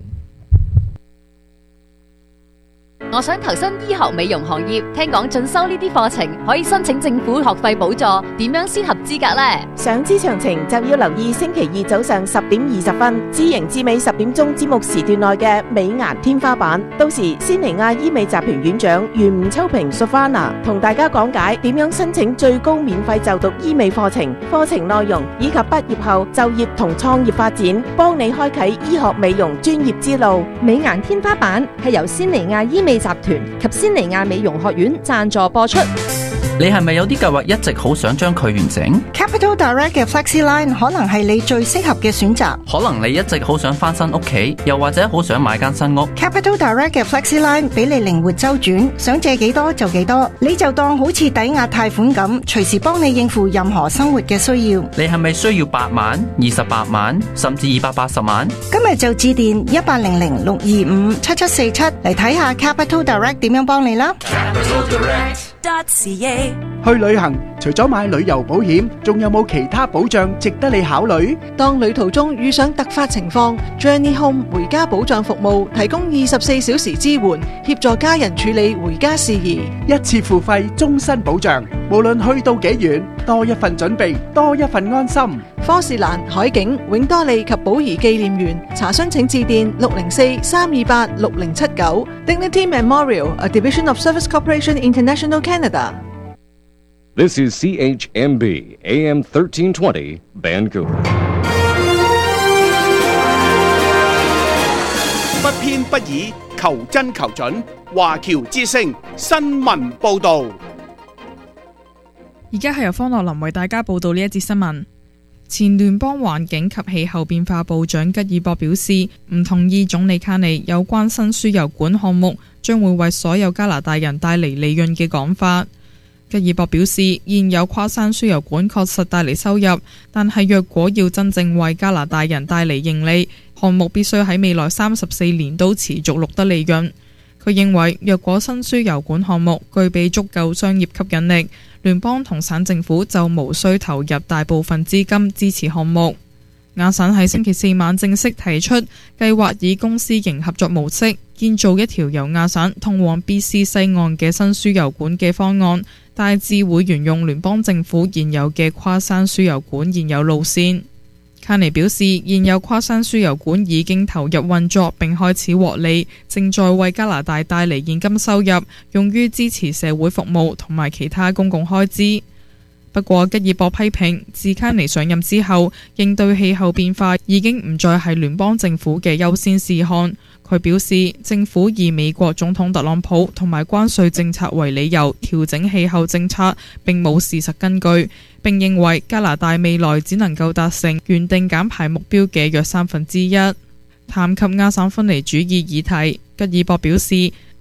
S8: 我想投身醫學美容行業，聽講進修呢啲課程可以申請政府學費補助，點樣先合資格呢？
S14: 想知詳情就要留意星期二早上十點二十分，知型知美十點鐘節目時段內嘅美顏天花板。到時仙尼亞醫美集團院長袁吳秋平 Sofana 同大家講解點樣申請最高免費就讀醫美課程、課程內容以及畢業後就業同創業發展，幫你開啟醫學美容專業之路。
S17: 美顏天花板係由仙尼亞醫美集團及仙尼亞美容學院贊助播出。
S18: 你係咪有啲計劃一直好想將佢完成？
S19: Capital Direct 嘅 Flexi Line 可能係你最適合嘅選擇。
S18: 可能你一直好想翻新屋企，又或者好想買間新屋。
S19: Capital Direct 嘅 Flexi Line 俾你靈活周轉，想借幾多就幾多，你就當好似抵押貸款咁，隨時幫你應付任何生活嘅需要。
S18: 你係咪需要八萬、二十八萬，甚至二百八十萬？
S19: 今日就致電一八零零六二五七七四七嚟睇下 Capital Direct 點樣幫你啦。
S6: 去旅行除咗買旅遊保險，仲有冇其他保障值得你考慮？
S7: 當旅途中遇上突發情況， Journey Home 回家保障服務提供二十四小時支援，協助家人處理回家事宜，
S6: 一次付費，終身保障。無論去到幾遠，多一份準備，多一份安心。
S7: 科士蘭、海景、永多利及寶儀紀念園查詢請致電六零四三二八六零七九。Dignity Memorial, a division of Service Corporation International Canada.
S4: This is C H M B, A M thirteen twenty, Vancouver.
S9: 不偏不倚，求真求準。華僑之聲新聞報導。
S20: 而家係由方樂林為大家報道呢一節新聞。前聯邦環境及氣候變化部長吉爾博表示，唔同意總理卡尼有關新輸油管項目將會為所有加拿大人帶嚟利潤嘅講法。吉爾博表示，現有跨山輸油管確實帶嚟收入，但係若果要真正為加拿大人帶嚟盈利，項目必須喺未來三十四年都持續錄得利潤。佢認為，若果新輸油管項目具備足夠商業吸引力，聯邦同省政府就無需投入大部分資金支持項目。亞省喺星期四晚正式提出計劃，以公私營合作模式建造一條由亞省通往 B C 西岸嘅新輸油管嘅方案，大致會沿用聯邦政府現有嘅跨山輸油管現有路線。卡尼表示，現有跨山輸油管已經投入運作並開始獲利，正在為加拿大帶嚟現金收入，用於支持社會服務同埋其他公共開支。不過，吉爾博批評，自卡尼上任之後，應對氣候變化已經唔再係聯邦政府嘅優先事項。佢表示，政府以美國總統特朗普同埋關稅政策為理由調整氣候政策，並冇事實根據。並認為加拿大未來只能夠達成原定減排目標嘅約三分之一。談及亞省分離主義議題，吉爾博表示，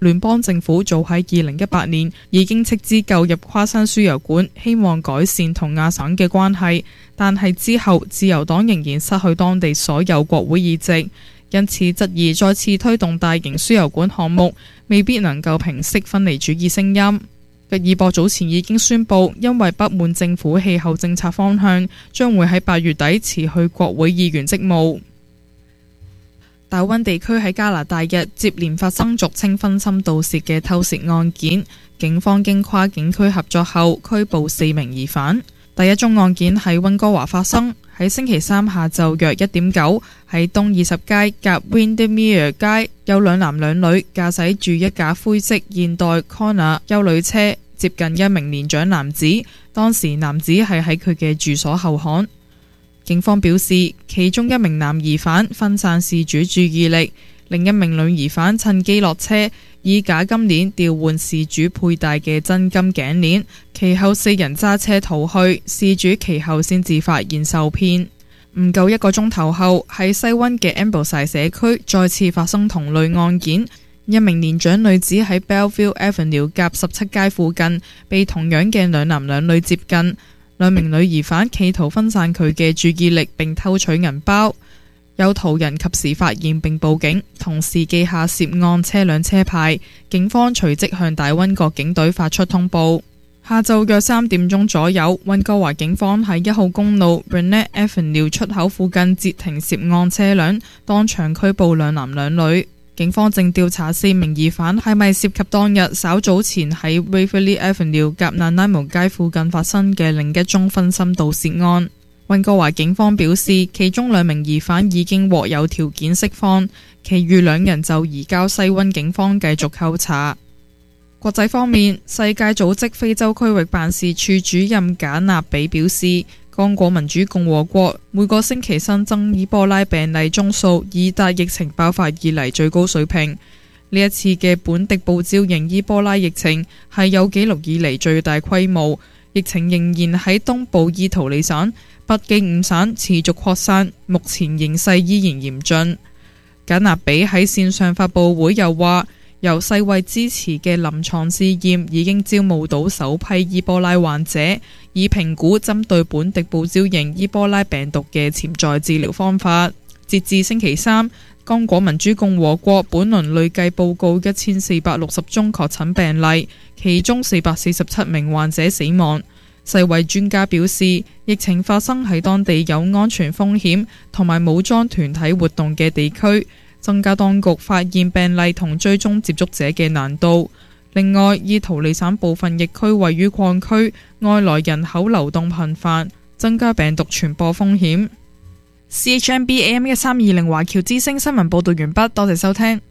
S20: 聯邦政府早喺二零一八年已經斥資購入跨山輸油管，希望改善同亞省嘅關係，但係之後自由黨仍然失去當地所有國會議席，因此質疑再次推動大型輸油管項目未必能夠平息分離主義聲音。吉爾博早前已經宣布，因為不滿政府氣候政策方向，將會喺八月底辭去國會議員職務。大溫地區喺加拿大日接連發生俗稱分心盜竊嘅偷竊案件，警方經跨警區合作後拘捕四名疑犯。第一宗案件喺溫哥華發生，喺星期三下晝約一點九，喺東二十街夾 Windermere 街，有兩男兩女駕駛住一架灰色現代 Kona 休旅車接近一名年長男子，當時男子係喺佢嘅住所後巷。警方表示，其中一名男疑犯分散事主注意力，另一名女疑犯趁機落車，以假金鏈調換事主佩戴嘅真金頸鏈，其後四人揸車逃去，事主其後先至發現受騙。唔夠一個鐘頭後，喺西溫嘅 Ambleside 社區再次發生同類案件，一名年長女子喺 Belleville Avenue 夾十七街附近被同樣嘅兩男兩女接近，兩名女疑犯企圖分散佢嘅注意力並偷取銀包，有途人及時發現並報警，同時記下涉案車輛車牌，警方隨即向大溫國警隊發出通報。下晝約三點鐘左右，溫哥華警方喺一號公路 Burnett Avenue 出口附近截停涉案車輛，當場拘捕兩男兩女。警方正調查四名疑犯係咪涉及當日稍早前喺 Waverley Avenue 夾 Nanaimo 街附近發生嘅另一宗分心盜竊案。溫哥華警方表示，其中兩名疑犯已經獲有條件釋放，其餘兩人就移交西溫警方繼續扣查。國際方面，世界組織非洲區域辦事處主任賈納比表示，剛果民主共和國每個星期新增伊波拉病例宗數已達疫情爆發以嚟最高水平。呢一次嘅本地報招型伊波拉疫情係有紀錄以嚟最大規模，疫情仍然喺東部伊圖里省、北京五省持續擴散，目前形勢依然嚴峻。賈納比喺線上發佈會又話，由世衛支持嘅臨床試驗已經招募到首批伊波拉患者，以評估針對本地報招型伊波拉病毒嘅潛在治療方法。截至星期三，剛果民主共和國本輪累計報告一千四百六十宗確診病例，其中四百四十七名患者死亡。世衛專家表示，疫情發生喺當地有安全風險同埋武裝團體活動嘅地區，增加當局發現病例同追蹤接觸者嘅難度。另外，伊圖里省部分疫區位於礦區，外來人口流動頻繁，增加病毒傳播風險。C H M B A M 一三二零華僑之聲新聞報道完畢，多謝收聽。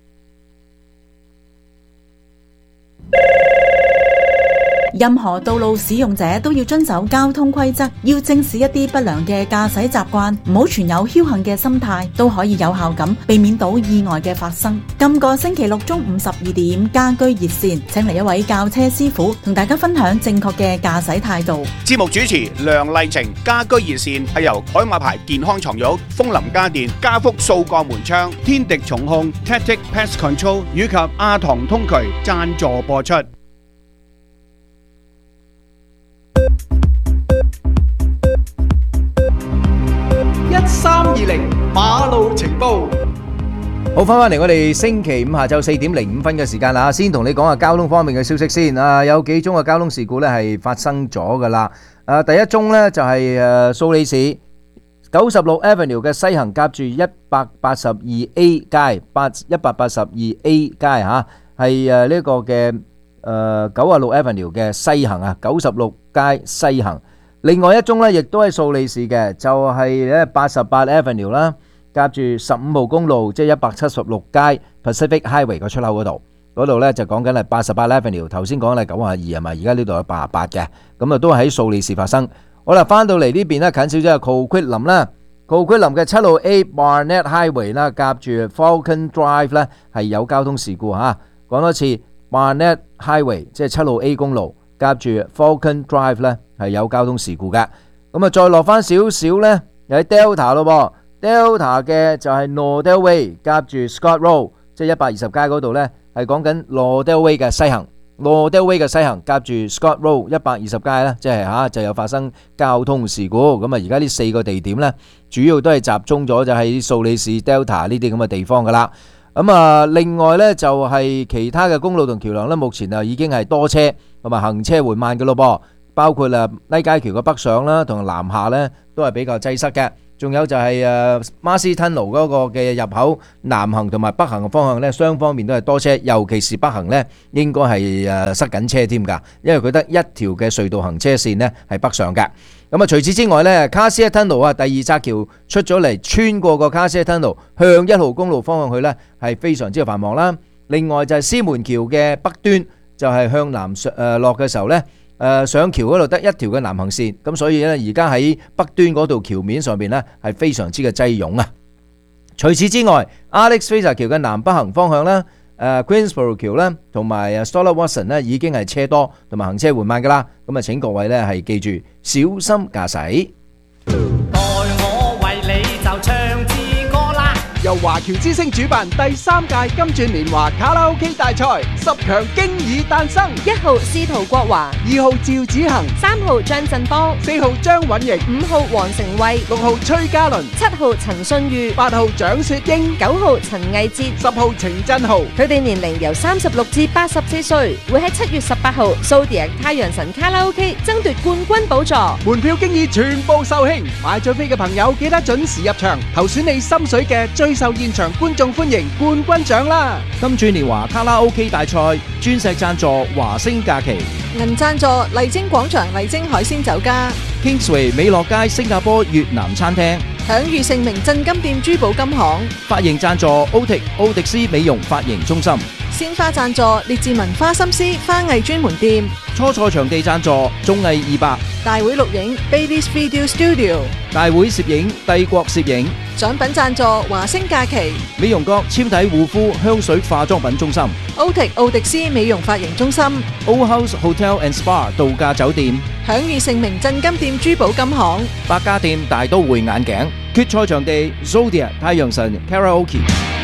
S21: 任何道路使用者都要遵守交通規則，要正視一啲不良嘅駕駛習慣，唔好存有僥倖嘅心態，都可以有效咁避免到意外嘅發生。今個星期六中午十二點，家居熱線請嚟一位教車師傅，同大家分享正確嘅駕駛態度。
S9: 節目主持梁麗晴，家居熱線係由海馬牌健康床褥、楓林家電、家福掃鋼門窗、天敵重控、Tactic Pest Control 以及阿唐通渠贊助播出。
S6: 一三二零馬路情報，
S1: 好，翻返嚟我哋星期五下晝四點零五分嘅時間啦，先同你講下交通方面嘅消息先。啊，有幾宗嘅交通事故呢係發生咗噶啦。啊，第一宗呢就係誒蘇黎世九十六 Avenue 嘅西行夾住一百八十二 A 街，八一百八十二 A 街吓，係誒呢個嘅誒九十六 Avenue 嘅西行啊，九十六街西行。另外一宗咧，亦都係蘇黎世嘅，就係咧八十八 Avenue 啦，夾住十五號公路，即係一百七十六街 Pacific Highway 個出口嗰度，嗰度咧就講緊係八十八 Avenue， 頭先講係九十二係嘛，而家呢度有八十八嘅，咁啊都係喺蘇黎世發生。好啦，翻到嚟呢邊咧近少少係 Coquitlam 啦 ，Coquitlam 嘅七號 A Barnett Highway 啦，夾住 Falcon Drive 咧係有交通事故嚇。講多次 Barnett Highway 即係七號 A 公路。夾住 Falcon Drive 咧係有交通事故嘅，咁啊再落翻少少咧，又喺 Delta 咯噃 ，Delta 嘅就係 Nordell Way 夾住 Scott Road，即係一百二十街嗰度咧係講緊羅德威嘅西行，羅德威嘅西行夾住 Scott Road 一百二十街咧，即係嚇就有發生交通事故。咁啊，而家呢四個地點咧，主要都係集中咗就喺素里市 Delta 呢啲咁嘅地方噶啦。咁啊，另外咧就係其他嘅公路同橋梁咧，目前啊已經係多車同埋行車緩慢嘅咯噃，包括啊拉街橋嘅北上啦同南下咧都係比較擠塞嘅。仲有就係誒馬斯吞路嗰個嘅入口南行同埋北行嘅方向咧，雙方面都係多車，尤其是北行咧應該係誒塞緊車添㗎，因為佢得一條嘅隧道行車線咧係北上嘅。咁啊，除此之外咧，卡斯一吞路啊，第二窄橋出咗嚟，穿過個卡斯一吞路向一號公路方向去咧係非常之繁忙啦。另外就係獅門橋嘅北端就係向南上誒落嘅時候咧。誒上橋嗰度得一條嘅南行線，咁所以咧而家喺北端嗰度橋面上邊咧係非常之嘅擠擁啊！除此之外 ，Alex Fraser 橋嘅南北行方向啦，誒 Queensborough 橋啦，同埋 Stella Watson 咧已經係車多同埋行車緩慢噶啦，咁啊請各位咧係記住小心駕駛。
S6: 待我為你就唱支歌啦！由華僑之星主辦第三屆金鑽年華卡拉 OK 大賽，十強經已誕生。
S17: 一號司徒國華，
S6: 二號趙子恒，
S17: 三號張振邦，
S6: 四號張允瑩，
S17: 五號黃成慧，
S6: 六號崔嘉倫，
S17: 七號陳信裕，
S6: 八號蔣雪英，
S17: 九號陳毅哲，
S6: 十號程振豪。
S17: 佢哋年齡由三十六至八十四歲，會喺七月十八號蘇迪亞太陽神卡拉 OK 爭奪冠軍寶座。
S6: 門票經已全部售罄，買咗飛嘅朋友記得準時入場，投選你心水嘅最受現場觀眾歡迎冠軍獎啦！
S5: 金鑽年華卡拉 OK 大賽鑽石贊助華星假期，
S7: 銀贊助麗晶廣場麗晶海鮮酒家，
S5: Kingsway 美樂街新加坡越南餐廳，
S7: 享譽盛名鎮金店珠寶金行，
S5: 髮型贊助 Otic 奧迪斯美容髮型中心，
S7: 鮮花贊助列治文花心思花藝專門店，
S5: 初賽場地贊助綜藝二百，
S7: 大會錄影 Baby's Video Studio，
S5: 大會攝影帝國攝影，
S7: 獎品贊助華星假期，
S5: 美容閣纖體護膚香水化妝品中心，
S7: Otic 奧迪斯美容髮型中心，
S5: Old House Hotel and Spa 度假酒店，
S7: 享譽盛名鎮金店珠寶金行，
S5: 百家店大都會眼鏡，決賽場地 Zodiac 太陽神 Karaoke。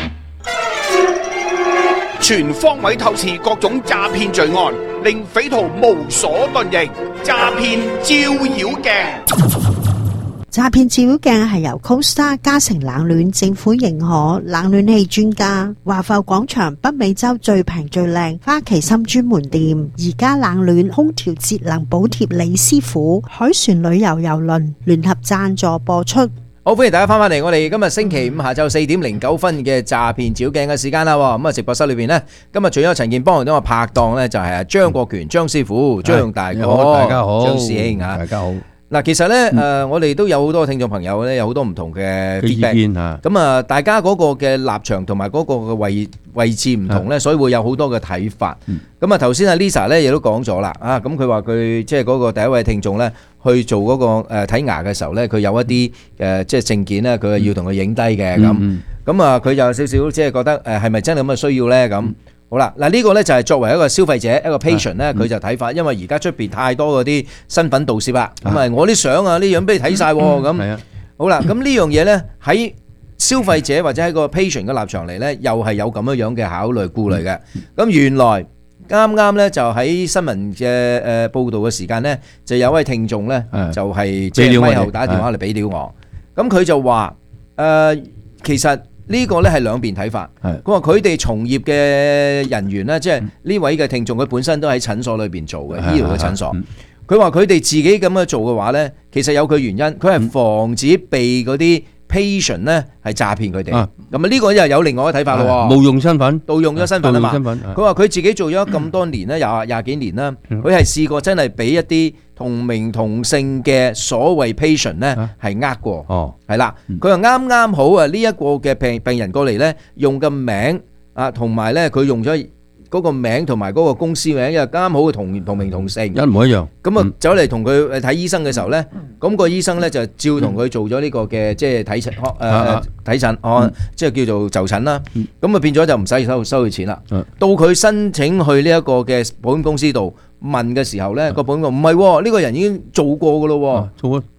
S9: 全方位透視各種詐騙罪案，令匪徒無所遁形。詐騙照妖鏡，
S22: 詐騙照妖鏡係由 CoStar 嘉誠冷暖政府認可冷暖氣專家華埠廣場北美洲最平最靚花旗參專門店，而家冷暖空調節能補貼李師傅海船旅遊郵輪聯合贊助播出。
S1: 好，歡迎大家翻返嚟我哋今日星期五下晝四點零九分嘅詐騙照鏡嘅時間啦。咁啊，直播室裏邊呢，今日除咗陳健幫同我拍檔呢，就係阿張國權張師傅、張大哥，
S3: 大家好，
S1: 張師兄啊，
S3: 大家好。
S1: 嗱，其實咧，誒，我哋都有好多聽眾朋友咧，有好多唔同嘅 feedback 嚇。咁啊，大家嗰個嘅立場同埋嗰個嘅位位置唔同咧，所以會有好多嘅睇法。咁啊，頭先阿 Lisa 咧亦都講咗啦，啊，咁佢話佢即係嗰個第一位聽眾咧，去做嗰個誒睇牙嘅時候咧，佢有一啲誒即係證件咧，佢係要同佢影低嘅咁。咁啊，佢有少少即係覺得誒係咪真係咁嘅需要咧咁？好啦，嗱呢個咧就係作為一個消費者一個 patient 咧，佢就睇法，因為而家出邊太多嗰啲身份盜竊啦，咁啊我啲相啊呢樣俾你睇晒咁，好啦，咁呢樣嘢咧喺消費者或者喺個 patient 嘅立場嚟咧，又係有咁樣樣嘅考慮顧慮嘅。咁原來啱啱咧就喺新聞嘅誒報導嘅時間咧，就有位聽眾咧就係即係咪後打電話嚟俾料我，咁佢就話誒其實。呢個咧係兩邊睇法。佢話佢哋從業嘅人員咧，即係呢位嘅聽眾，佢本身都喺診所裏邊做嘅醫療嘅診所。佢話佢哋自己咁樣做嘅話咧，其實有佢原因，佢係防止被嗰啲 patient 咧係詐騙佢哋。咁啊呢個又有另外一個睇法咯。
S3: 冒用身份，
S1: 盜用咗身份啊嘛。佢話佢自己做咗咁多年咧，廿廿幾年啦，佢係試過真係俾一啲同名同姓嘅所謂 patient 咧係呃過，係啦，佢又啱啱好啊呢一個嘅病病人過嚟咧，用個名啊，同埋咧佢用咗嗰個名同埋嗰個公司名，因為啱啱好同同名同姓，
S3: 一模一樣。
S1: 咁啊走嚟同佢睇醫生嘅時候咧，咁個醫生咧就照同佢做咗呢個嘅即係睇診誒睇診哦，即係叫做就診啦。咁啊變咗就唔使收收佢錢啦。到佢申請去呢一個嘅保險公司度問嘅時候咧，個保險公司唔係喎，呢個人已經做過噶咯喎，
S3: 做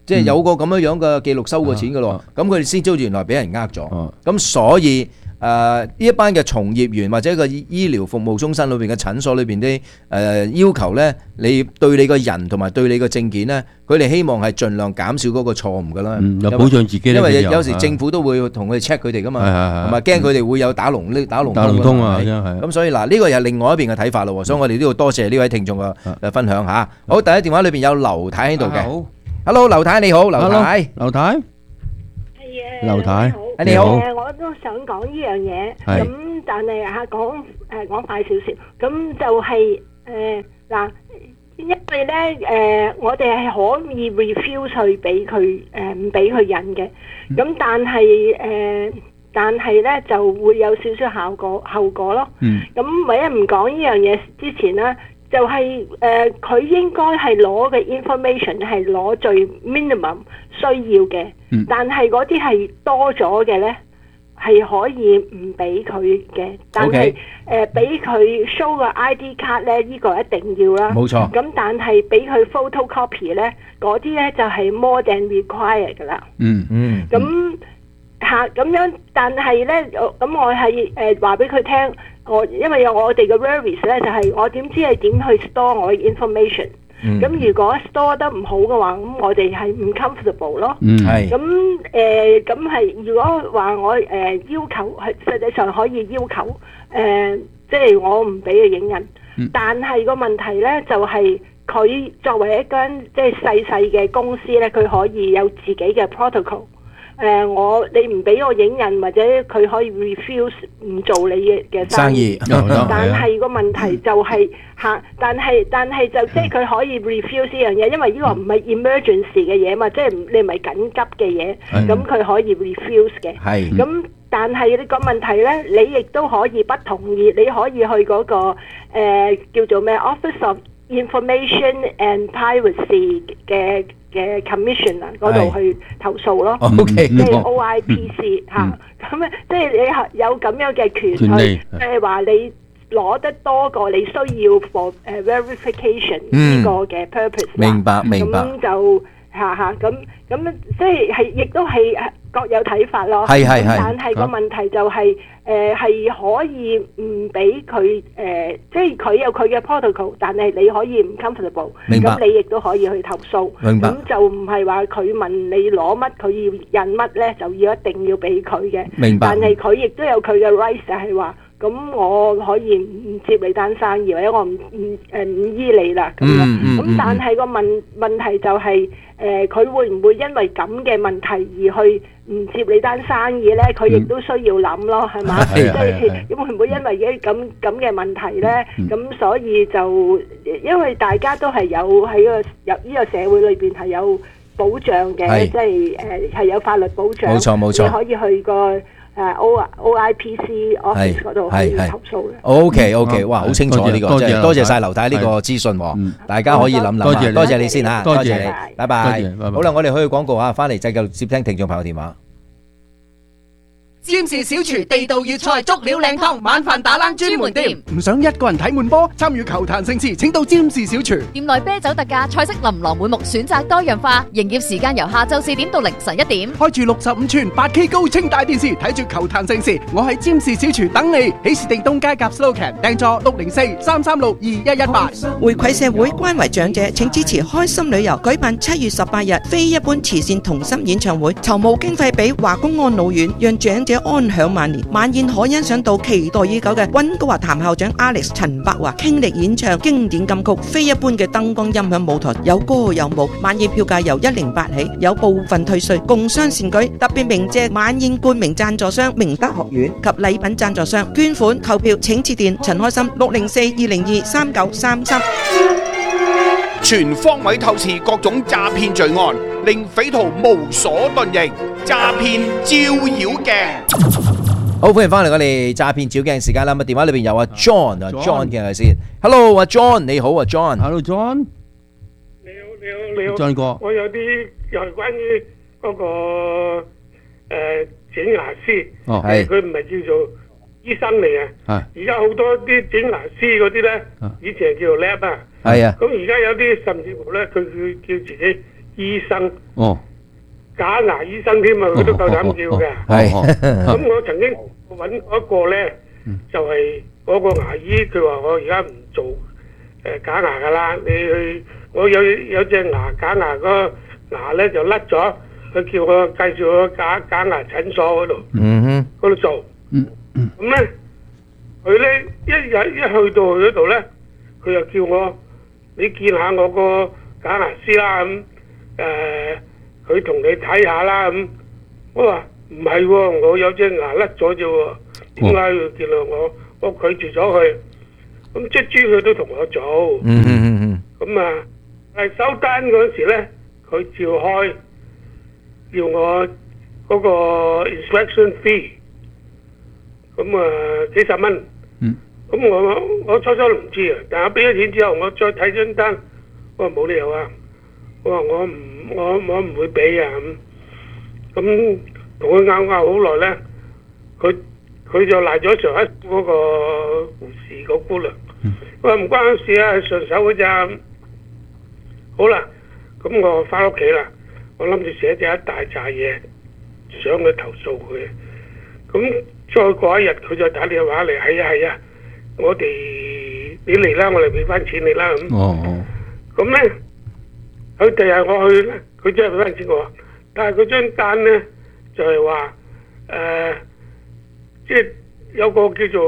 S1: 即係有個咁樣樣嘅記錄收過錢嘅咯，咁佢哋先知道原來俾人呃咗，咁所以。誒呢一班嘅從業員或者個醫療服務中心裏邊嘅診所裏邊啲誒要求咧，你對你個人同埋對你個證件咧，佢哋希望係盡量減少嗰個錯誤㗎啦，
S3: 有保障自己咧。
S1: 因為有時政府都會同佢哋 check 佢哋㗎嘛，同埋驚佢哋會有打龍呢打龍
S3: 打龍通啊，咁
S1: 所以嗱呢個又係另外一邊嘅睇法咯，所以我哋都要多謝呢位聽眾嘅嘅分享嚇。好，第一電話裏邊有劉太喺度嘅 ，Hello 劉太你好，劉太，
S3: 劉太。劉太，
S10: 你好，誒，我都想講呢樣嘢，咁但係嚇講誒講快少少，咁就係誒嗱，因為咧誒，我哋係可以 refuse 去俾佢誒唔俾佢印嘅，咁但係誒，但係咧就會有少少效果後果咯。咁唯一唔講呢樣嘢之前咧。就係誒，佢應該係攞嘅 information 係攞最 minimum 需要嘅，嗯、但係嗰啲係多咗嘅咧，係可以唔俾佢嘅。但係誒俾佢 show 個 I D 卡咧，呢、呢個一定要啦。冇錯。咁但係俾佢 photocopy 咧，嗰啲咧就係 more than required 㗎啦。嗯嗯。咁嚇咁樣，但係咧，咁我係誒話俾佢聽。我因為有我哋嘅 worries 咧，就係我點知係點去 store 我嘅 information。咁、嗯、如果 store 得唔好嘅話，咁我哋係唔 comfortable 咯。嗯，係。咁誒，咁、呃、係如果話我誒、呃、要求係實際上可以要求誒、呃，即係我唔俾佢影印。嗯、但係個問題咧就係、是、佢作為一間即係細細嘅公司咧，佢可以有自己嘅 protocol。誒、呃、我你唔俾我影印或者佢可以 refuse 唔做你嘅嘅生意，生意但係個問題就係、是、嚇，但係但係就即係佢可以 refuse 呢樣嘢，因為呢個唔係 emergency 嘅嘢嘛，即係你唔係緊急嘅嘢，咁佢可以 refuse 嘅。係咁，但係呢個問題咧，你亦都可以不同意，你可以去嗰、那個、呃、叫做咩 Office of Information and Privacy 嘅嘅 commission 啊，嗰度去投訴咯，即係 O I P C 嚇，咁啊，即係你有咁樣嘅權去，即係話你攞得多過你需要 for 誒 verification 呢個嘅 purpose。明白明白。咁就嚇嚇咁咁，即係係亦都係各有睇法咯。係係係。但係個問題就係誒係可以唔俾佢誒，即係佢有佢嘅 protocol，但係你可以唔 comfortable，咁你亦都可以去投訴。明白。咁就唔係話佢問你攞乜，佢要印乜咧，就要一定要俾佢嘅。明白。但係佢亦都有佢嘅 rights，就係話，咁我可以唔接你單生意，或者我唔唔誒唔醫你啦咁樣。咁但係個問問題就係誒，佢會唔會因為咁嘅問題而去唔接你單生意咧？佢亦都需要諗咯，係嘛？即係會唔會因為嘅咁咁嘅問題咧？咁所以就因為大家都係有喺個入呢個社會裏邊係有保障嘅，即係誒係有法律保障。冇錯冇錯，你可以去個。誒 O O I P C office 嗰度去投訴嘅。O K O K， 哇，好清楚呢個，真係多謝晒劉太呢個資訊喎，大家可以諗諗。多謝多謝你先嚇，多謝你，拜拜。好啦，我哋去廣告嚇，翻嚟繼續接聽聽眾朋友電話。
S6: 占士小廚地道粵菜足料靚湯，晚飯打冷專門店。唔想一個人睇悶波，參與球壇盛事，請到占士小廚。
S8: 店內啤酒特價，菜式琳琅滿目，選擇多樣化。營業時間由下晝四點到凌晨一點。
S6: 開住六十五寸八 K 高清大電視，睇住球壇盛事。我喺占士小廚等你。喜事定東街夾 Slogan， 訂座六零四三三六二一一八。
S11: 回饋社會，關懷長者，請支持開心旅遊舉辦七月十八日非一般慈善同心演唱會，籌募經費俾華公安老院，讓長者安享晚年。晚宴可欣賞到期待已久嘅溫哥華譚校長 Alex 陳柏華傾力演唱經典金曲，非一般嘅燈光音響舞台，有歌有舞。晚宴票價由一零八起，有部分退稅，共襄善舉。特別鳴謝晚宴冠名贊助商明德學院及禮品贊助商。捐款購票請致電陳開心六零四二零二三九三三。
S9: 全方位透視各種詐騙罪案，令匪徒無所遁形。詐騙照妖鏡。
S1: 好，歡迎翻嚟我哋詐騙照鏡時間啦。咁電話裏邊有阿 John 啊 ，John 嘅係先。Hello， 阿 John 你好啊 ，John。
S3: Hello John。
S23: 你好，你好，你好。
S3: John 哥，
S23: 我有啲又係關於嗰個誒整牙師。哦，係。佢唔係叫做醫生嚟啊。係。而家好多啲整牙師嗰啲咧，以前係叫做 lab 啊。係啊。咁而家有啲甚至乎咧，佢佢叫自己醫生，
S3: 哦，
S23: 假牙醫生添啊，佢都夠膽叫嘅。
S1: 係
S23: 咁我曾經揾過一個咧，就係嗰個牙醫，佢話我而家唔做誒假牙噶啦，你去我有有隻牙假牙個牙咧就甩咗，佢叫我介紹我假假牙診所嗰度，
S1: 嗯哼，
S23: 嗰度做。
S3: 嗯
S23: 嗯。咁咧，佢咧一日一去到佢嗰度咧，佢又叫我你見下我個假牙師啦咁，誒佢同你睇下啦咁。我話唔係喎，我有隻牙甩咗啫喎，點解要見到我？我拒絕咗佢。咁即係佢都同我做。
S1: 嗯嗯嗯嗯。
S23: 咁啊，係收單嗰時咧，佢照開，要我嗰個 inspection fee，咁啊幾十蚊。
S3: 嗯。
S23: 咁我我初初都唔知啊，但係我俾咗錢之後，我再睇張單，我話冇理由啊，我話我唔我我唔會俾啊咁，咁同佢拗拗好耐咧，佢佢就賴咗上一嗰個護士嗰姑娘，佢話唔關我事啊，係順手嘅咋。好啦，咁我翻屋企啦，我諗住寫咗一大扎嘢，想去投訴佢。咁再過一日，佢就打電話嚟，係啊係啊，我哋你嚟啦，我哋俾翻錢你啦咁。
S3: 哦哦。
S23: 咁咧，佢第日我去咧，佢真係俾翻錢我，但係佢張單咧就係話誒，即係有個叫做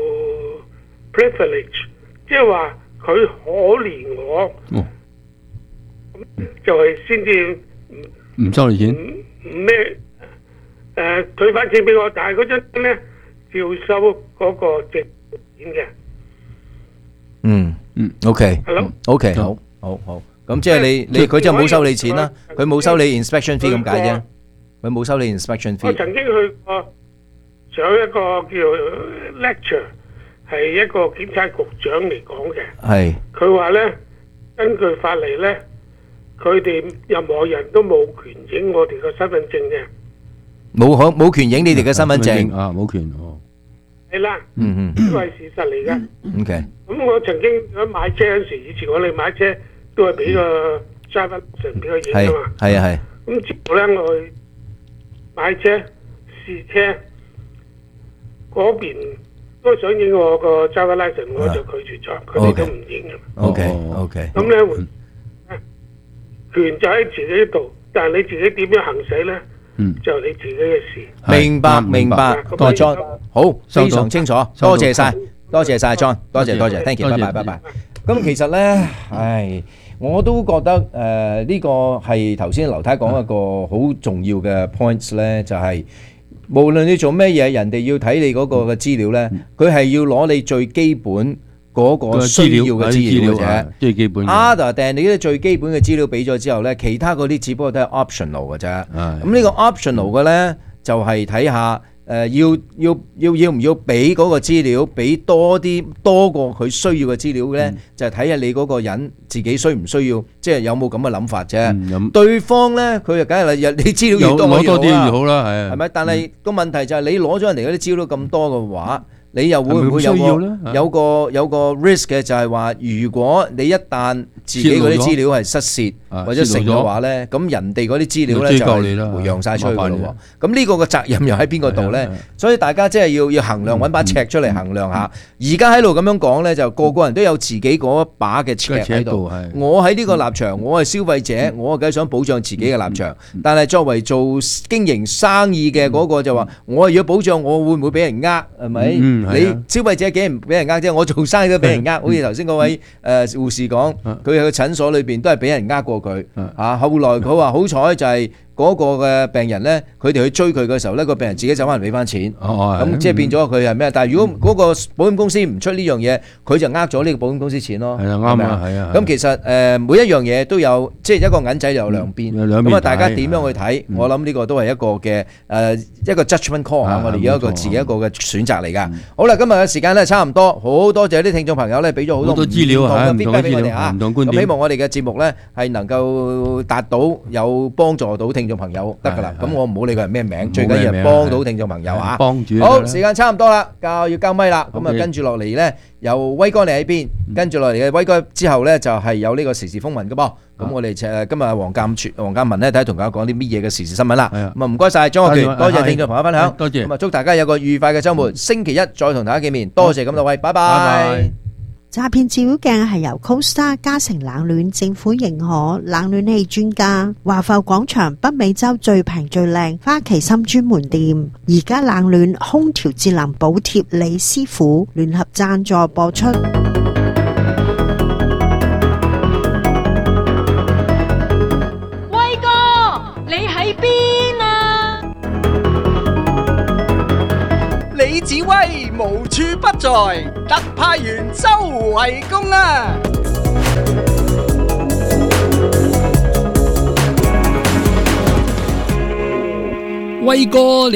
S23: privilege，即係話佢可憐我。
S3: 哦。
S23: 就係先至
S3: 唔收你錢，
S23: 唔咩誒退翻錢俾我，但係嗰張咧照收嗰個值錢嘅。
S1: 嗯嗯 ，OK，
S23: 係咯
S1: ，OK，好，好，好，咁即係你你佢就冇收你錢啦，佢冇收你 inspection fee 咁解啫，佢冇收你 inspection
S23: 我
S1: fee。
S23: 曾經去過上一個叫 lecture，係一個檢察局長嚟講嘅。
S1: 係。
S23: 佢話咧，根據法例咧。佢哋任何人都冇權影我哋個身份證嘅，
S1: 冇可冇權影你哋嘅身份證
S3: 啊，冇權哦。
S23: 係啦，
S1: 嗯嗯，
S23: 呢個係事實嚟嘅。
S1: OK。
S23: 咁我曾經喺買車嗰時，以前我哋買車都係俾個 driver license俾佢影㗎嘛。
S1: 係啊係。
S23: 咁之後咧，我去買車試車嗰邊都想影我個 driver license，我就拒絕咗，佢哋都唔影嘅。
S1: OK OK。
S23: 咁咧。權就喺自己度，但係你自己點樣行使咧，
S3: 嗯，
S23: 就係你自己嘅事。
S1: 明白明白，多 John，好，非常清楚，多謝晒，多謝晒 John，多謝多謝 ，thank you，拜拜拜拜。咁其實咧，唉，我都覺得誒呢個係頭先劉太講一個好重要嘅 points 咧，就係無論你做咩嘢，人哋要睇你嗰個嘅資料咧，佢係要攞你最基本。嗰個需要嘅資料嘅啫，
S3: 最基本。
S1: Other than你啲最基本嘅資料俾咗之後咧，其他嗰啲只不過都係 optional 嘅啫。咁呢個 optional 嘅咧，就係睇下誒要要要要唔要俾嗰個資料，俾多啲多過佢需要嘅資料咧，就係睇下你嗰個人自己需唔需要，即係有冇咁嘅諗法啫。對方咧，佢就梗係啦，你資料越多，
S3: 攞多啲越好啦，係啊。
S1: 係咪？但係個問題就係你攞咗人哋嗰啲資料咁多嘅話。你又會唔會有個有個有個 risk 嘅就係話，如果你一旦自己嗰啲資料係失竊或者成嘅話咧，咁人哋嗰啲資料咧就係回揚曬出去㗎咯喎。咁呢個嘅責任又喺邊個度咧？所以大家即係要要衡量，揾把尺出嚟衡量下。而家喺度咁樣講咧，就個個人都有自己嗰一把嘅尺喺度。我喺呢個立場，我係消費者，我梗係想保障自己嘅立場。但係作為做經營生意嘅嗰個就話，我係要保障我會唔會俾人呃，係咪？你消費者幾唔俾人呃啫？我做生意都俾人呃，好似頭先嗰位誒護士講，佢喺個診所裏邊都係俾人呃過佢嚇。後來佢話好彩就係嗰個嘅病人咧，佢哋去追佢嘅時候咧，個病人自己走翻嚟俾翻錢。咁即係變咗佢係咩？但係如果嗰個保險公司唔出呢樣嘢，佢就呃咗呢個保險公司錢咯。係啊，啱啊，係啊。咁其實誒每一樣嘢都有，即係一個銀仔有兩邊。咁啊，大家點樣去睇？我諗呢個都係一個嘅誒一個 judgment call 嚇，我哋有一個自己一個嘅選擇嚟㗎。好啦，今日嘅時間咧差唔多，好多謝啲聽眾朋友咧俾咗好多
S3: 資料啊，
S1: 唔同嘅 feedback 俾我哋嚇。咁希望我哋嘅節目咧係能夠達到有幫助到聽聽眾朋友得㗎啦。咁我唔好理佢係咩名，
S3: 冇
S1: 最緊要係
S3: 咩名
S1: 幫到聽眾朋友啊。
S3: 幫住
S1: 好，
S3: 得啦
S1: 時間差唔多啦，交要交咪啦。咁啊，
S3: OK
S1: 跟住落嚟咧，有威哥你喺邊？跟住落嚟嘅威哥之後咧，就係有呢個時事風雲嘅噃。咁我哋誒今日黃鑑全黃鑑文咧，睇下同大家講啲乜嘢嘅時事新聞啦。咁啊，唔該晒張學權，多謝聽眾朋友分享，
S3: 多謝。
S1: 咁啊，祝大家有個愉快嘅週末。星期一再同大家見面，多謝咁多位，拜拜。
S22: 詐騙照妖鏡係由 CoStar 嘉誠冷暖政府認可冷暖氣專家華埠廣場北美洲最平最靚花旗參專門店，而家冷暖空調節能補貼李師傅聯合贊助播出。
S12: 威哥，你喺邊啊？
S6: 李子威無處不在，特派員周圍公啊！
S13: 威哥。